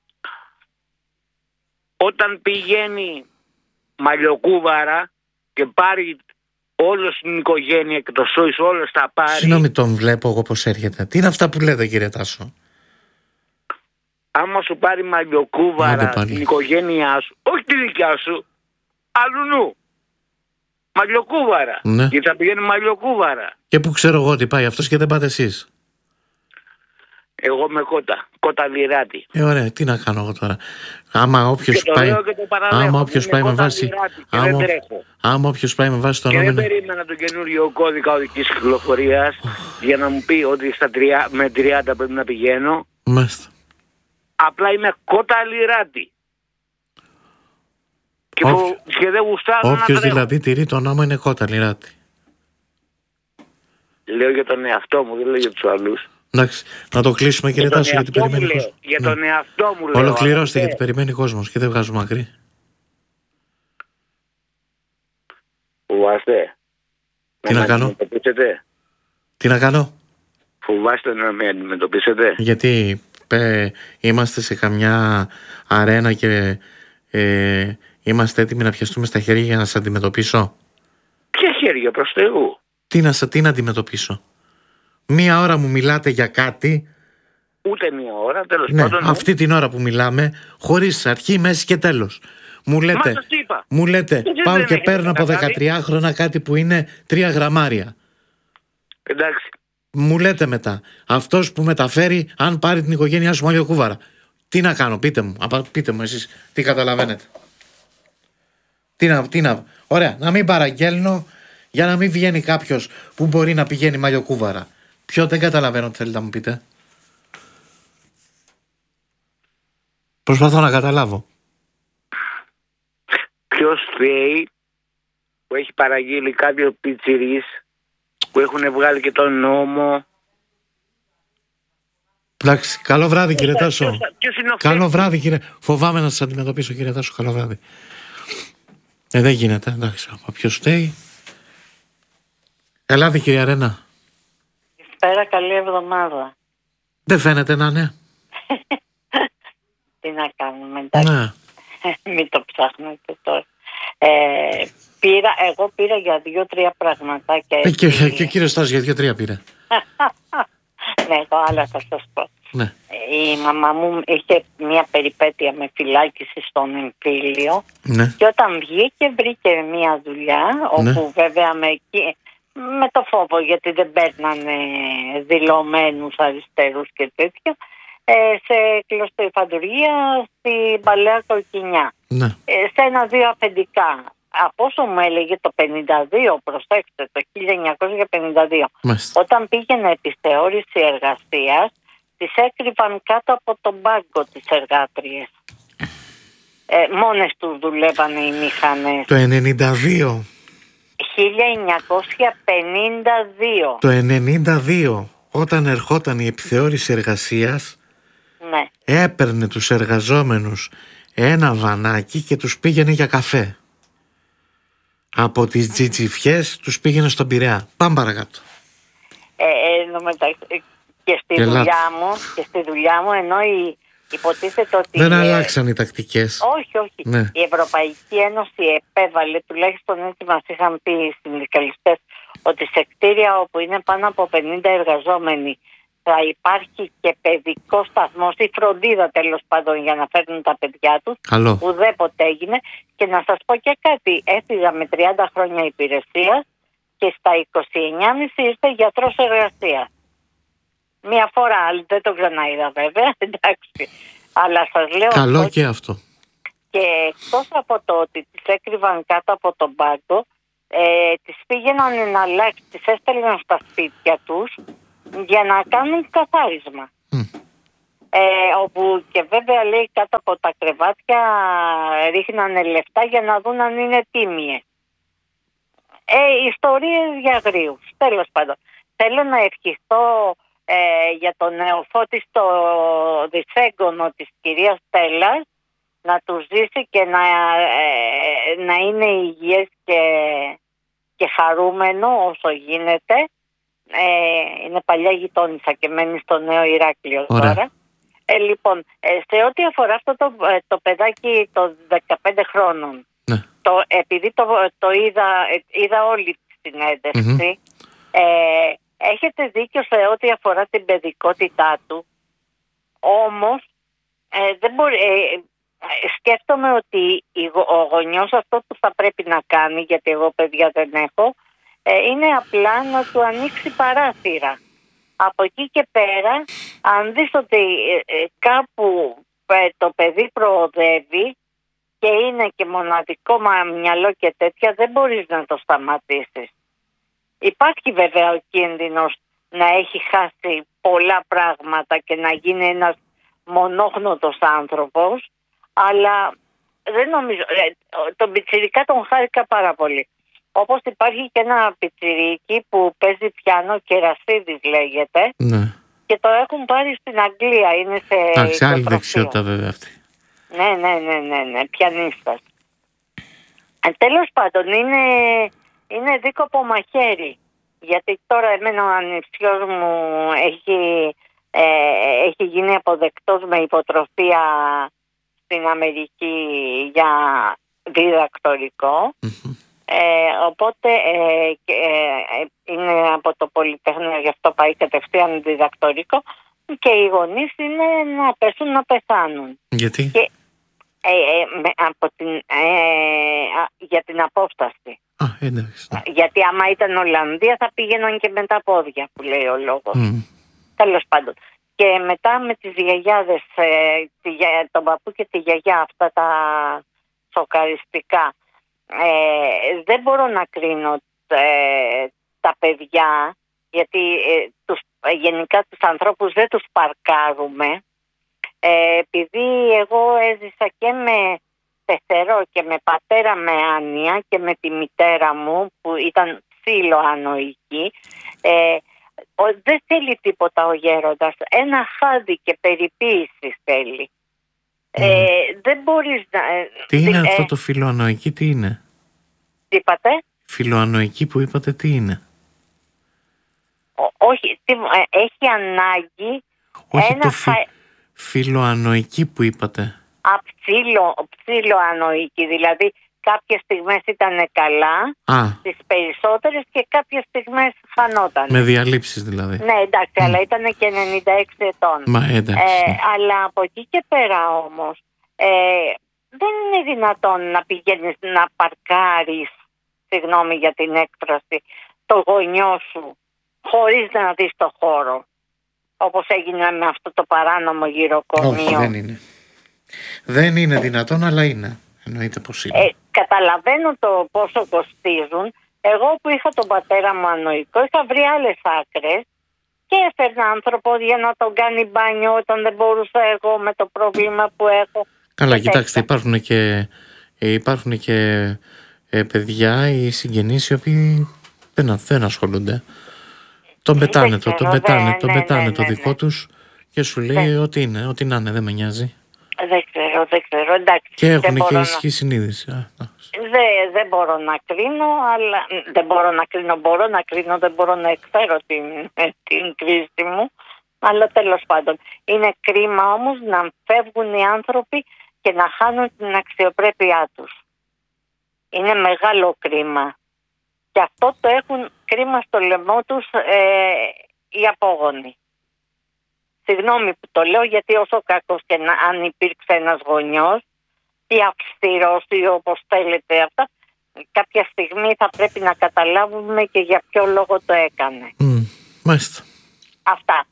Όταν πηγαίνει μαλλιοκούβαρα και πάρει όλο την οικογένεια και το σόις όλο θα πάρει. Συγγνώμη, τον βλέπω εγώ πως έρχεται. Τι είναι αυτά που λέτε, κύριε Τάσο? Άμα σου πάρει μαλλιοκούβαρα την οικογένειά σου, όχι τη δικιά σου, αλλού. Μαλλιοκούβαρα. Ναι. Και θα πηγαίνει μαλλιοκούβαρα. Και που ξέρω εγώ ότι πάει αυτός και δεν πάτε εσείς? Εγώ με κότα. Κότα λιράτη. Ε, ωραία, τι να κάνω εγώ τώρα? Άμα όποιος πάει, άμα όποιος πάει με βάση, άμα, άμα όποιος πάει με βάση το και νόμο. δεν περίμενα τον καινούριο κώδικα οδικής κυκλοφορίας για να μου πει ότι στα τρία, με τριάντα πρέπει να πηγαίνω. Μάλιστα. Απλά είμαι κότα λιράτη. Και, Όποιο, που, και δεν γουστάρω να όποιος τρέχω. δηλαδή τηρεί το νόμο είναι κότα λιράτη. Λέω για τον εαυτό μου, δεν λέω για τους άλλους. Εντάξει, να το κλείσουμε, κύριε Τάσο, γιατί περιμένει ο κόσμος. Για τον εαυτό μου λέω. Ολοκληρώστε, γιατί περιμένει ο κόσμος και δεν βγάζουμε άκρη. Φοβάστε? Τι να, να κάνω? Τι να κάνω? Φοβάστε να με αντιμετωπίσετε? Γιατί πέ, είμαστε σε καμιά αρένα και ε, είμαστε έτοιμοι να πιαστούμε στα χέρια για να σας αντιμετωπίσω. Ποια χέρια, προς Θεού? Τι να, τι να αντιμετωπίσω? Μία ώρα μου μιλάτε για κάτι. Ούτε μία ώρα, τέλος ναι, πάντων. Αυτή την ώρα που μιλάμε, χωρίς αρχή, μέση και τέλος. Μου λέτε, μου λέτε πάω και παίρνω από δεκατρία χρόνια κάτι που είναι τρία γραμμάρια. Εντάξει. Μου λέτε μετά, αυτός που μεταφέρει, αν πάρει την οικογένειά σου μαλλιοκούβαρα. Τι να κάνω, πείτε μου, πείτε μου εσείς, τι καταλαβαίνετε. Τι να, τι να, ωραία, να μην παραγγέλνω για να μην βγαίνει κάποιος που μπορεί να πηγαίνει μαλλιοκούβαρα. Ποιο δεν καταλαβαίνω τι θέλετε να μου πείτε. Προσπαθώ να καταλάβω. Ποιος θέλει που έχει παραγγείλει κάποιο πιτσιρής που έχουν βγάλει και τον νόμο. Εντάξει, καλό βράδυ κύριε Τάσο. Ποιος, ποιος είναι ο καλό βράδυ κύριε. Φοβάμαι να σας αντιμετωπίσω κύριε Τάσο. Καλό βράδυ. Ε, δεν γίνεται. Εντάξει, ποιος φταίει. Ελάτε κυρία Ρένα. Καλησπέρα, καλή εβδομάδα. Δεν φαίνεται να είναι. Τι να κάνουμε, εντάξει. Ναι. Μην το ψάχνετε τώρα. Ε, πήρα, εγώ πήρα για δύο-τρία πραγματάκια. Ε, και, και, και ο κύριος Τάσος για δύο-τρία πήρε. Ναι, το άλλο θα σας πω. Ναι. Η μαμά μου είχε μια περιπέτεια με φυλάκιση στον εμφύλιο. Ναι. Και όταν βγήκε βρήκε μια δουλειά, ναι. όπου βέβαια με, με το φόβο, γιατί δεν παίρνανε δηλωμένους αριστερούς και τέτοια, σε κλωστοϊφαντουργία στην Παλαιά Κοκκινιά. Ναι. Σε ένα-δύο αφεντικά. Από όσο μου έλεγε το πενήντα δύο, προσέξτε, το χίλια εννιακόσια πενήντα δύο, Μάλιστα. όταν πήγαινε επιθεώρηση εργασίας, τις έκρυβαν κάτω από τον πάγκο τις εργάτριες. Ε, μόνες τους δουλεύανε οι μηχανές. Το ενενήντα δύο. χίλια εννιακόσια πενήντα δύο. Το ενενήντα δύο, όταν ερχόταν η επιθεώρηση εργασίας, ναι. έπαιρνε τους εργαζόμενους ένα βανάκι και τους πήγαινε για καφέ. Από τις τζιτζιφιές τους πήγαινε στον Πειραιά. Πάμε παρακάτω. Ε, ε, μεταξύ, και στη Ελάτε. δουλειά μου, και στη δουλειά μου, ενώ η, υποτίθεται ότι... Δεν ε, αλλάξαν οι τακτικές. Όχι, όχι. Ναι. Η Ευρωπαϊκή Ένωση επέβαλε, τουλάχιστον έτσι μας είχαν πει οι συνδικαλιστές, ότι σε κτίρια όπου είναι πάνω από πενήντα εργαζόμενοι θα υπάρχει και παιδικό σταθμός ή φροντίδα, τέλος πάντων, για να φέρνουν τα παιδιά τους. Καλό. Ουδέποτε έγινε. Και να σας πω και κάτι, έφυγα με τριάντα χρόνια υπηρεσίας και στα είκοσι εννιά και μισό ήρθε γιατρός εργασίας. Μία φορά, άλλη δεν το ξαναείδα βέβαια, εντάξει. Αλλά σας λέω... Καλό ότι... και αυτό. Και εκτός από το ότι τις έκρυβαν κάτω από τον πάγκο, ε, τις πήγαιναν εναλλάξει, τις έστελναν στα σπίτια τους για να κάνουν καθάρισμα. Mm. Ε, όπου και βέβαια λέει κάτω από τα κρεβάτια ρίχνανε λεφτά για να δουν αν είναι τίμιες. Ε, ιστορίες για αγρίους. Τέλος πάντων. Θέλω να ευχηθώ ε, για το νεοφώτιστο δισέγγωνο της κυρίας Στέλλας να του ζήσει και να, ε, να είναι υγιές και, και χαρούμενο όσο γίνεται. Ε, είναι παλιά γειτόνισσα και μένει στο Νέο Ηράκλειο τώρα. Ε, λοιπόν, ε, σε ό,τι αφορά αυτό το, το παιδάκι των δεκαπέντε χρόνων, ναι. το, επειδή το, το είδα, είδα όλη τη συνέντευξη, mm-hmm. ε, έχετε δίκιο σε ό,τι αφορά την παιδικότητά του, όμως ε, δεν μπορεί, ε, σκέφτομαι ότι ο γονιός αυτό που θα πρέπει να κάνει, γιατί εγώ παιδιά δεν έχω, ε, είναι απλά να του ανοίξει παράθυρα. Από εκεί και πέρα, αν δεις ότι ε, κάπου ε, το παιδί προοδεύει και είναι και μοναδικό μυαλό και τέτοια, δεν μπορείς να το σταματήσεις. Υπάρχει βέβαια ο κίνδυνος να έχει χάσει πολλά πράγματα και να γίνει ένας μονόχνοτος άνθρωπος, αλλά δεν νομίζω, ε, τον πιτσιρικά τον χάρηκα πάρα πολύ. Όπως υπάρχει και ένα πιτσιρίκι που παίζει πιάνο, Κερασίδης λέγεται, ναι. και το έχουν πάρει στην Αγγλία, είναι σε Εντάξει, άλλη δεξιότητα βέβαια αυτή. Ναι, ναι, ναι, ναι, ναι, πιανίστας. Ε, τέλος πάντων, είναι, είναι δίκοπο μαχαίρι, γιατί τώρα εμένα ο ανιψιός μου έχει, ε, έχει γίνει αποδεκτός με υποτροφία στην Αμερική για διδακτορικό. Mm-hmm. Ε, οπότε ε, ε, είναι από το Πολυτεχνείο, γι' αυτό πάει κατευθείαν διδακτορικό, και οι γονείς είναι να πέσουν να πεθάνουν. Γιατί? Και, ε, ε, με, από την, ε, α, για την απόσταση. Α, εντάξει. Γιατί άμα ήταν Ολλανδία θα πήγαιναν και με τα πόδια, που λέει ο λόγος. Mm. Τέλος πάντων. Και μετά με τις γιαγιάδες, ε, τη, τον παππού και τη γιαγιά, αυτά τα σοκαριστικά. Ε, δεν μπορώ να κρίνω ε, τα παιδιά, γιατί ε, τους, ε, γενικά τους ανθρώπους δεν τους παρκάρουμε, ε, επειδή εγώ έζησα και με πεθερό και με πατέρα με άνοια και με τη μητέρα μου που ήταν ψήλο ανοϊκή. ε, ο, δεν θέλει τίποτα ο γέροντας, ένα χάδι και περιποίηση θέλει. Ε, δεν μπορείς να... Τι είναι ε, αυτό το φιλοανοϊκή, τι είναι? Τι είπατε? Φιλοανοϊκή που είπατε, τι είναι? Ό, όχι, τι, ε, έχει ανάγκη... Όχι, ένα το φι, χα... φιλοανοϊκή που είπατε. Α, ψήλο, ψήλοανοϊκή, δηλαδή κάποιες στιγμές ήταν καλά, Α. τις περισσότερες, και κάποιες στιγμές χανόταν. Με διαλύσεις δηλαδή. Ναι, εντάξει, mm. αλλά ήταν και ενενήντα έξι ετών. Μα εντάξει. Ε, αλλά από εκεί και πέρα όμως, ε, δεν είναι δυνατόν να πηγαίνεις να παρκάρεις, συγγνώμη για την έκφραση, το γονιό σου χωρίς να δεις το χώρο. Όπως έγινε με αυτό το παράνομο γυροκομείο. Όχι, δεν είναι. Δεν είναι δυνατόν, αλλά είναι. Εννοείται πως είναι. Ε, καταλαβαίνω το πόσο κοστίζουν. Εγώ που είχα τον πατέρα μου ανοϊκό, είχα βρει άλλες άκρες και έφερνα άνθρωπο για να τον κάνει μπάνιο όταν δεν μπορούσα εγώ με το πρόβλημα που έχω. Καλά, κοιτάξτε, υπάρχουν και, υπάρχουν και ε, παιδιά ή συγγενείς οι οποίοι δεν, δεν ασχολούνται. Τον πετάνε το, τον πετάνε, τον πετάνε το δικό τους και σου λέει ότι είναι, ό,τι να είναι, δεν με νοιάζει. Δεν ξέρω, δεν ξέρω, εντάξει. Και έχουν και ισχύ να... συνείδηση. Δεν, δεν μπορώ να κρίνω, αλλά δεν μπορώ να κρίνω, μπορώ να κρίνω, δεν μπορώ να εκφέρω την, την κρίση μου. Αλλά τέλος πάντων, είναι κρίμα όμως να φεύγουν οι άνθρωποι και να χάνουν την αξιοπρέπειά τους. Είναι μεγάλο κρίμα. Και αυτό το έχουν κρίμα στο λαιμό τους ε, οι απόγονοι. Συγγνώμη που το λέω, γιατί όσο κακός και να, αν υπήρξε ένας γονιός ή αυστηρός ή όπως θέλετε αυτά, κάποια στιγμή θα πρέπει να καταλάβουμε και για ποιο λόγο το έκανε. Mm, μάλιστα. Αυτά.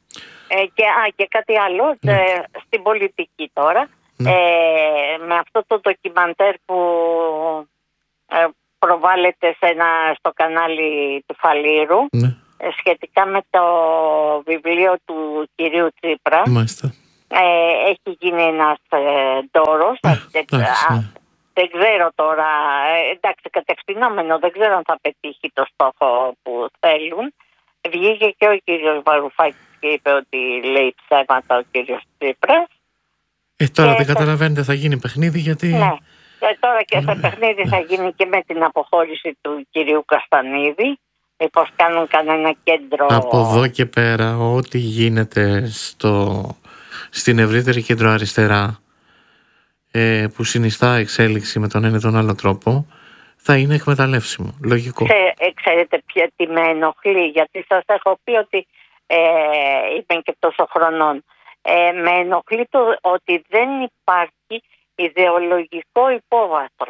Ε, και, α, και κάτι άλλο, Ναι. ε, στην πολιτική τώρα, Ναι. ε, με αυτό το ντοκιμαντέρ που ε, προβάλλεται σε ένα, στο κανάλι του Φαλήρου, Ναι. ε, σχετικά με το βιβλίο του κυρίου Τσίπρα. Μάλιστα. Ε, έχει γίνει ένας ε, ντόρος. Ε, ε, εντάξει, α, ναι. δεν ξέρω τώρα, ε, εντάξει, κατευθυνόμενο, δεν ξέρω αν θα πετύχει το στόχο που θέλουν. Βγήκε και ο κύριος Βαρουφάκης και είπε ότι λέει ψέματα ο κύριος Τσίπρας. Ε, τώρα Και δεν θα- καταλαβαίνετε, θα γίνει παιχνίδι γιατί... Ναι. Και τώρα και το παιχνίδι θα γίνει και με την αποχώρηση του κυρίου Καστανίδη. Μήπως κάνουν κανένα κέντρο. Από εδώ και πέρα, ό,τι γίνεται στο, στην ευρύτερη κέντρο αριστερά, ε, που συνιστά εξέλιξη με τον ένα ή τον άλλο τρόπο, θα είναι εκμεταλλεύσιμο. Λογικό. Ξέ, ε, ξέρετε ποια τι με ενοχλεί, γιατί σας έχω πει ότι ε, είμαι και τόσο χρονών. Ε, με ενοχλεί το ότι δεν υπάρχει ιδεολογικό υπόβαθρο.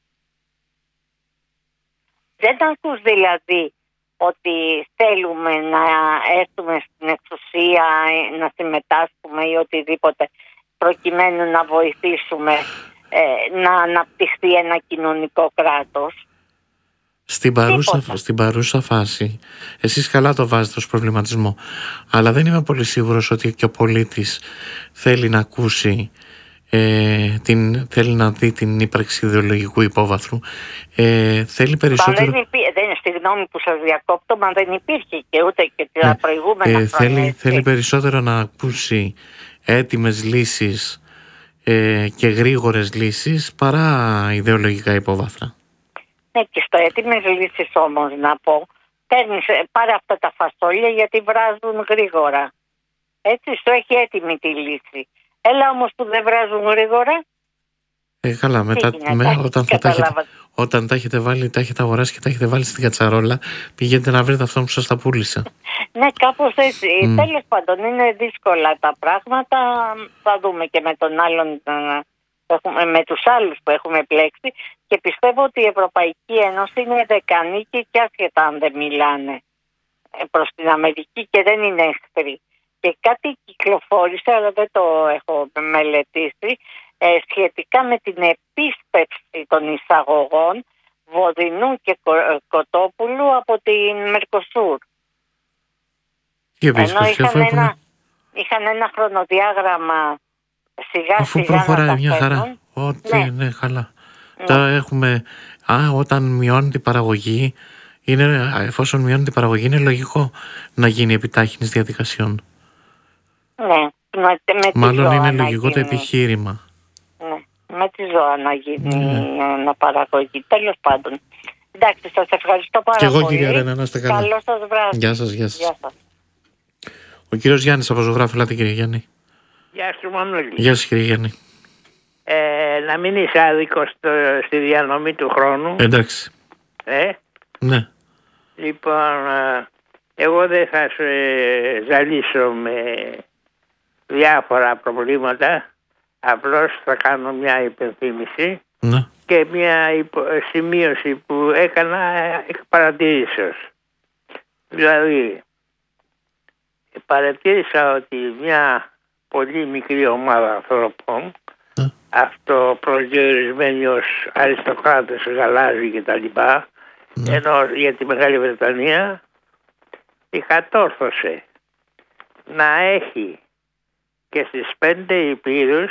Δεν ακούς δηλαδή ότι θέλουμε να έρθουμε στην εξουσία, να συμμετάσχουμε ή οτιδήποτε προκειμένου να βοηθήσουμε ε, να αναπτυχθεί ένα κοινωνικό κράτος. Στην παρούσα, Τίποτα. στην παρούσα φάση, εσείς καλά το βάζετε ως προβληματισμό, αλλά δεν είμαι πολύ σίγουρος ότι και ο πολίτης θέλει να ακούσει, ε, την, θέλει να δει την ύπαρξη ιδεολογικού υπόβαθρου. Ε, θέλει Μα περισσότερο... δεν υπήρχε, δεν είναι, συγγνώμη που σας διακόπτω, μα δεν υπήρχε και ούτε και τα Ναι. προηγούμενα Ε, χρόνια. θέλει, έτσι. θέλει περισσότερο να ακούσει έτοιμες λύσεις ε, και γρήγορες λύσεις παρά ιδεολογικά υπόβαθρα. Ναι, και στο έτοιμες λύσεις όμως να πω, παίρνεις, ε, πάρε αυτά τα φασόλια γιατί βράζουν γρήγορα. Έτσι, σου έχει έτοιμη τη λύση. Έλα όμως που δεν βράζουν γρήγορα. Ε, καλά, μετά, γίνεται, με, όταν, θα τα έχετε, καταλάβατε. όταν τα έχετε βάλει, τα έχετε αγοράσει και τα έχετε βάλει στην κατσαρόλα, πηγαίνετε να βρείτε αυτόν που σας τα πούλησε. Ναι, κάπως έτσι. Μμ. Τέλος πάντων, είναι δύσκολα τα πράγματα. Θα δούμε και με τον άλλον, ε, που έχουμε, με τους άλλους που έχουμε επιλέξει. Και πιστεύω ότι η Ευρωπαϊκή Ένωση είναι δεκανίκη και άσχετα αν δεν μιλάνε ε, προς την Αμερική και δεν είναι εχθροί. Και κάτι κυκλοφόρησε, αλλά δεν το έχω μελετήσει, ε, σχετικά με την επίσπευση των εισαγωγών βοδινού και κο, ε, κοτόπουλου από την Μερκοσούρ. Και Ενώ επίσης, είχαν αφού, έχουμε, ένα, είχαν ένα χρονοδιάγραμμα σιγά αφού σιγά να προχωράει τα μια χαρά. φέρνουν. Ότι, Ναι. ναι, καλά. Ναι. Τώρα έχουμε, α, όταν μειώνει η παραγωγή, είναι, εφόσον μειώνει η παραγωγή, είναι λογικό να γίνει επιτάχυνση διαδικασιών. Ναι, με, με τη Μάλλον ζώα είναι να λογικό το γίνει. επιχείρημα. Ναι, με τη ζώα να γίνει Ναι. να παραγωγή. Τέλος πάντων. Εντάξει, σας ευχαριστώ πάρα Και εγώ, πολύ. κυρία Ρένα, να είστε καλά. Καλό σας βράδυ. Γεια σας, γεια σας. Γεια σας. Ο κύριος Γιάννης από Ζωγράφη, ελάτε κύριε Γιάννη. Γεια σου Μανώλη. Γεια σας κύριε Γιάννη. Ε, να μην είσαι άδικος στο, στη διανομή του χρόνου. Εντάξει. Ε. Ναι. Λοιπόν, ε, εγώ δεν θα σε ζαλίσω με διάφορα προβλήματα. Απλώς θα κάνω μια υπενθύμηση Ναι. και μια υπο, σημείωση που έκανα εκ παρατηρήσεως. Δηλαδή, παρατήρησα ότι μια πολύ μικρή ομάδα ανθρώπων, Ναι. αυτοπροσδιορισμένοι ως αριστοκράτες, γαλάζιοι κτλ., Ναι. ενώ για τη Μεγάλη Βρετανία η κατόρθωσε να έχει και στις πέντε υπήρους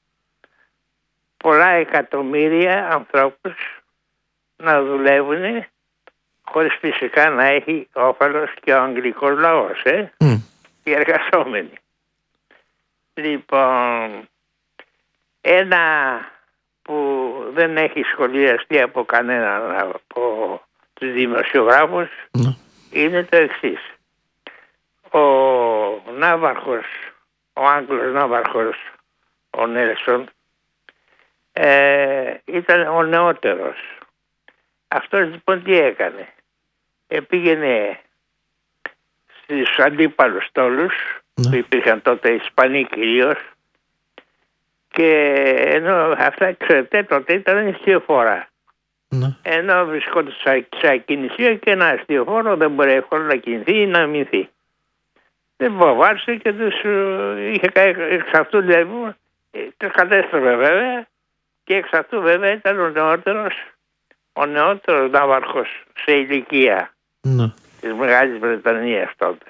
πολλά εκατομμύρια ανθρώπους να δουλεύουν, χωρίς φυσικά να έχει όφελος και ο αγγλικός λαός, ε, Μμ. οι εργαζόμενοι. Λοιπόν, ένα που δεν έχει σχολιαστεί από κανέναν από τους δημοσιογράφους Ναι. είναι το εξής. Ο ναύαρχος, ο Άγγλος ναύαρχος, ο Νέλσον, ε, ήταν ο νεότερος. Αυτός λοιπόν τι έκανε? Ε, πήγαινε στους αντίπαλους στόλους, Ναι. που υπήρχαν τότε Ισπανοί κυρίως, και ενώ αυτά ξέρετε τότε ήταν αστιοφόρα. Ναι. Ενώ βρισκόταν σε ακινησία και ένα αστιοφόρο δεν μπορεί εύκολα να κινηθεί ή να αμυνθεί. Δεν φοβάσαι και τους είχε εξ αυτού δηλαδή, τους κατέστροφε βέβαια και εξ αυτού βέβαια ήταν ο νεότερος, ο νεότερος ναύαρχος σε ηλικία Ναι. της Μεγάλης Βρετανίας τότε.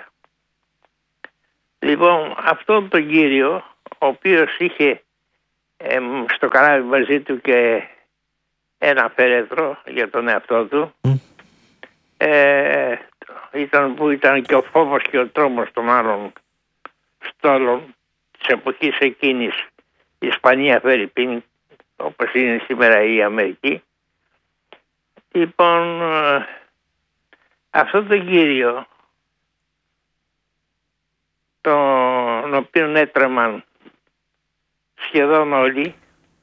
Λοιπόν, αυτόν τον κύριο, ο οποίος είχε ε, στο καράβι μαζί του και ένα φέρετρο για τον εαυτό του, Mm. ε, ήταν, που ήταν και ο φόβος και ο τρόμος των άλλων στόλων της εποχής εκείνης, η Ισπανία Φερρυπίν, όπως είναι σήμερα η Αμερική. Λοιπόν, ε, αυτό τον κύριο, τον οποίον έτρεμαν σχεδόν όλοι,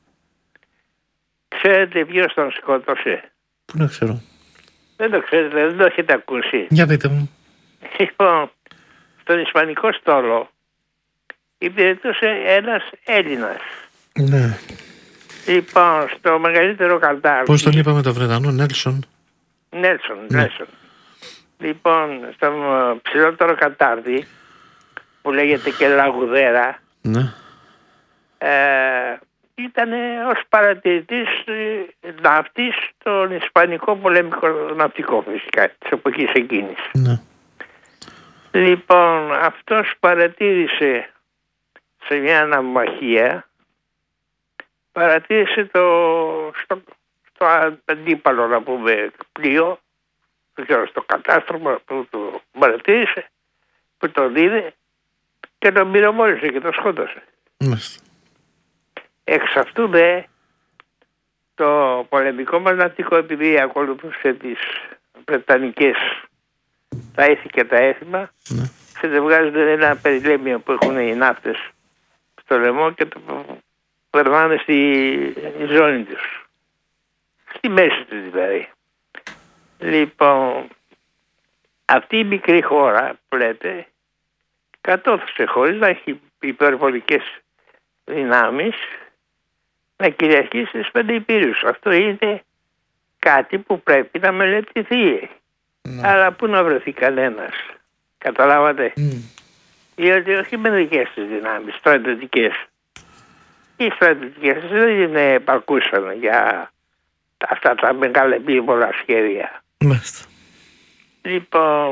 ξέρετε ποιος τον σκότωσε? Πού να ξέρω. Δεν το ξέρετε, δεν το έχετε ακούσει. Για πείτε μου. Λοιπόν, στον Ισπανικό στόλο υπηρετούσε ένας Έλληνας. Ναι. Λοιπόν, στο μεγαλύτερο κατάρτι. Πώς τον είπαμε το Βρετανό, Νέλσον? Νέλσον, Ναι. Νέλσον. Λοιπόν, στο ψηλότερο κατάρτι, που λέγεται και Λαγουδέρα, Ναι. ε, ήταν ως παρατηρητής ε, ναύτης στον Ισπανικό πολεμικό ναυτικό φυσικά της εποχής εκείνης. Ναι. Λοιπόν, αυτός παρατήρησε σε μια ναυμαχία, παρατήρησε το, στο, στο αντίπαλο, να πούμε, πλοίο, δεν ξέρω, στο κατάστρωμα που το παρατήρησε, που τον είδε και τον πυροβόλησε και τον σκότωσε. Μάλιστα. Εξ αυτού δε το πολεμικό μας ναυτικό, επειδή ακολουθούσε τις βρετανικές τα ήθη και τα έθιμα, Ναι. ξεδευγάζουν ένα περιλέμιο που έχουν οι ναύτες στο λαιμό και το περνάνε στη ζώνη τους, στη μέση τους δηλαδή. Λοιπόν, αυτή η μικρή χώρα που λέτε κατόρθωσε χωρίς να έχει υπερβολικές δυνάμεις να κυριαρχήσει στις πέντε υπήρους. Αυτό είναι κάτι που πρέπει να μελετηθεί. Ναι. Αλλά πού να βρεθεί κανένας. Καταλάβατε. Mm. Διότι όχι με δικές τους δυνάμεις, στρατιωτικές. Οι στρατιωτικές δεν είναι επαρκούσαν για αυτά τα μεγάλα επίβολα σχέδια. Μάλιστα. Λοιπόν,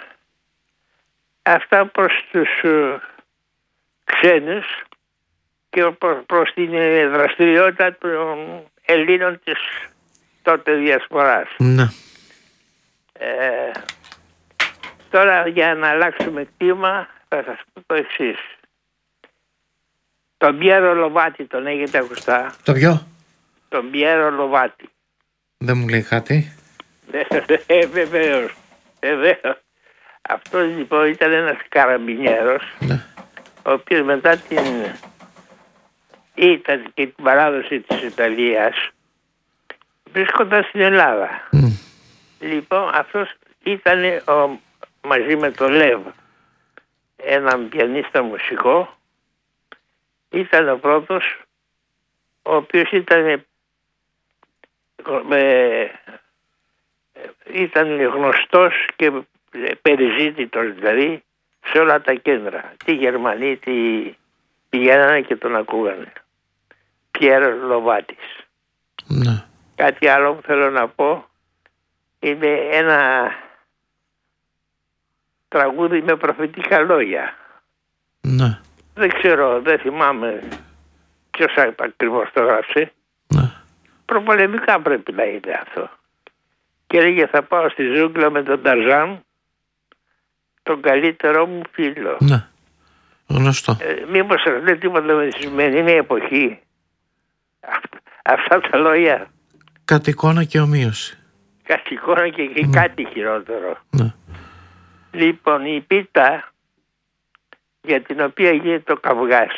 αυτά προς τους uh, ξένους και προς, προς την δραστηριότητα των Ελλήνων της τότε διασποράς. Ναι. Ε, τώρα για να αλλάξουμε κλίμα θα σας πω το εξής. Τον Πιέρο Λοβάτι τον έχετε ακουστά? Το ποιο? Τον Πιέρο Λοβάτι. Δεν μου λέει κάτι. Ε, βεβαίως. Βεβαίως. Αυτός λοιπόν ήταν ένας καραμπινιέρος, Ναι. ο οποίος μετά την ήταν και την παράδοση της Ιταλίας βρίσκονταν στην Ελλάδα. Mm. Λοιπόν, αυτός ήταν ο, μαζί με τον Λεβ, έναν πιανίστα μουσικό, ήταν ο πρώτος ο οποίος ήταν ε, ήταν γνωστός και περιζήτητος δηλαδή σε όλα τα κέντρα. Τι Γερμανοί τι πηγαίνανε και τον ακούγανε. Πιέρος Λοβάτης. Ναι. Κάτι άλλο που θέλω να πω είναι ένα τραγούδι με προφητικά λόγια. Ναι. Δεν ξέρω, δεν θυμάμαι ποιος ακριβώς το γράψε. Ναι. Προπολεμικά πρέπει να είναι αυτό. Και έλεγε θα πάω στη ζούγκλα με τον Ταρζάν, τον καλύτερό μου φίλο. Ναι. Γνωστό. Ε, μήπως σας λέει τίποτα με τη σημερινή εποχή αυτά τα λόγια? Κατ' εικόνα και ομοίωση. Κάτι εικόνα και, και Mm. κάτι χειρότερο. Ναι. Λοιπόν, η πίτα για την οποία γίνεται το καυγάς,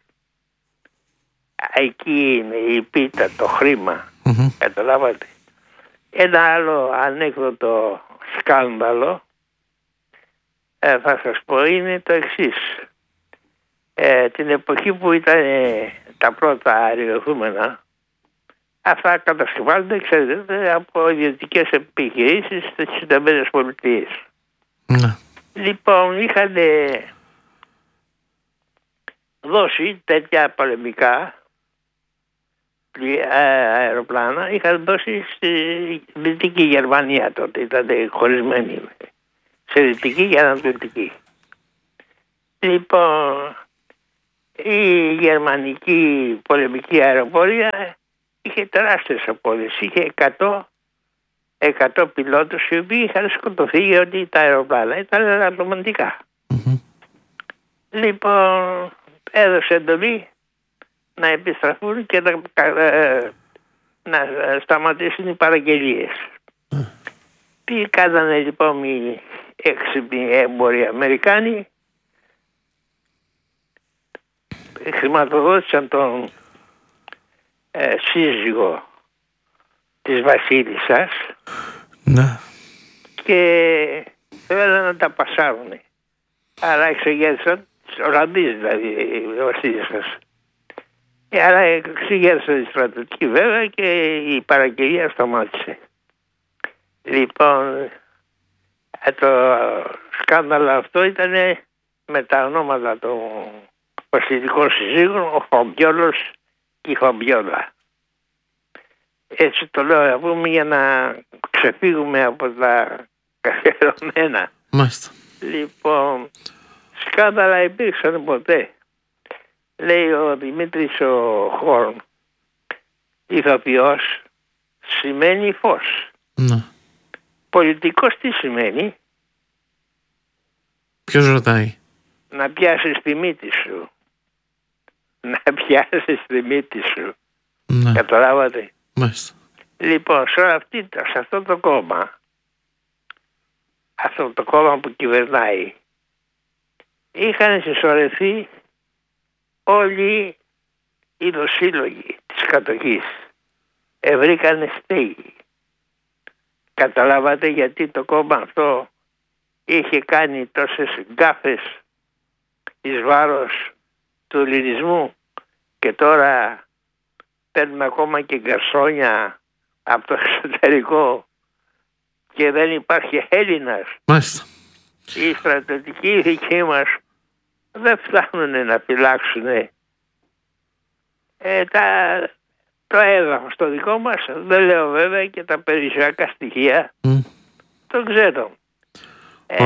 εκεί είναι η πίτα, το χρήμα. Mm-hmm. Καταλάβατε. Ένα άλλο ανέκδοτο σκάνδαλο ε, θα σας πω είναι το εξής. Ε, την εποχή που ήταν ε, τα πρώτα αεριοθούμενα, αυτά κατασκευάζονται, ξέρετε, από ιδιωτικές επιχειρήσεις στις Ηνωμένες Πολιτείες. Ναι. Λοιπόν, είχαν δώσει τέτοια πολεμικά αεροπλάνα, είχαν δώσει στη Δυτική Γερμανία τότε, ήταν χωρισμένη σε Δυτική και Ανατολική. Λοιπόν, η γερμανική πολεμική αεροπορία είχε τεράστιες απώλειες, είχε εκατό, εκατό πιλότους οι οποίοι είχαν σκοτωθεί γιατί τα αεροπλάνα ήταν ατομαντικά. Mm-hmm. Λοιπόν, έδωσε εντολή να επιστραφούν και να, να σταματήσουν οι παραγγελίες. Mm. Τι κάνανε λοιπόν οι έξυπνοι έμποροι Αμερικάνοι? Χρηματοδότησαν τον ε, σύζυγο της βασίλισσας ναι. και θέλουν να τα πασάρουν. Άρα εξεγέρσαν, ο Ραντής δηλαδή ο βασίλισσας. Άρα εξεγέρσαν τη στρατιωτική βέβαια και η παραγγελία σταμάτησε. Λοιπόν, το σκάνδαλο αυτό ήταν με τα ονόματα των βασιλικών συζύγων, ο Φαμπιόλος και η Φαμπιόλα. Έτσι το λέω να πούμε για να ξεφύγουμε από τα καθιερωμένα. Μάλιστα. Λοιπόν, σκάνδαλα υπήρξαν ποτέ. Λέει ο Δημήτρης ο Χόρν, ηθοποιός σημαίνει φως. Ναι. Πολιτικός τι σημαίνει? Ποιος ρωτάει? Να πιάσεις τη μύτη σου. Να πιάσεις τη μύτη σου. Ναι. Καταλάβατε? Μάλιστα. Λοιπόν, σε, αυτή, σε αυτό το κόμμα, αυτό το κόμμα που κυβερνάει, είχαν συσσωρευτεί όλοι οι δοσύλλογοι της κατοχής. Ευρήκανε στέγη. Καταλάβατε γιατί το κόμμα αυτό είχε κάνει τόσες γκάφες εις βάρος του ελληνισμού και τώρα παίρνουν ακόμα και γκαρσόνια από το εξωτερικό και δεν υπάρχει Έλληνας. Μάλιστα. Οι στρατιωτικοί δικοί μας δεν φτάνουν να φυλάξουν ε, τα, το έδαφος το δικό μας. Δεν λέω βέβαια και τα περιουσιακά στοιχεία. Mm. Το ξέρω.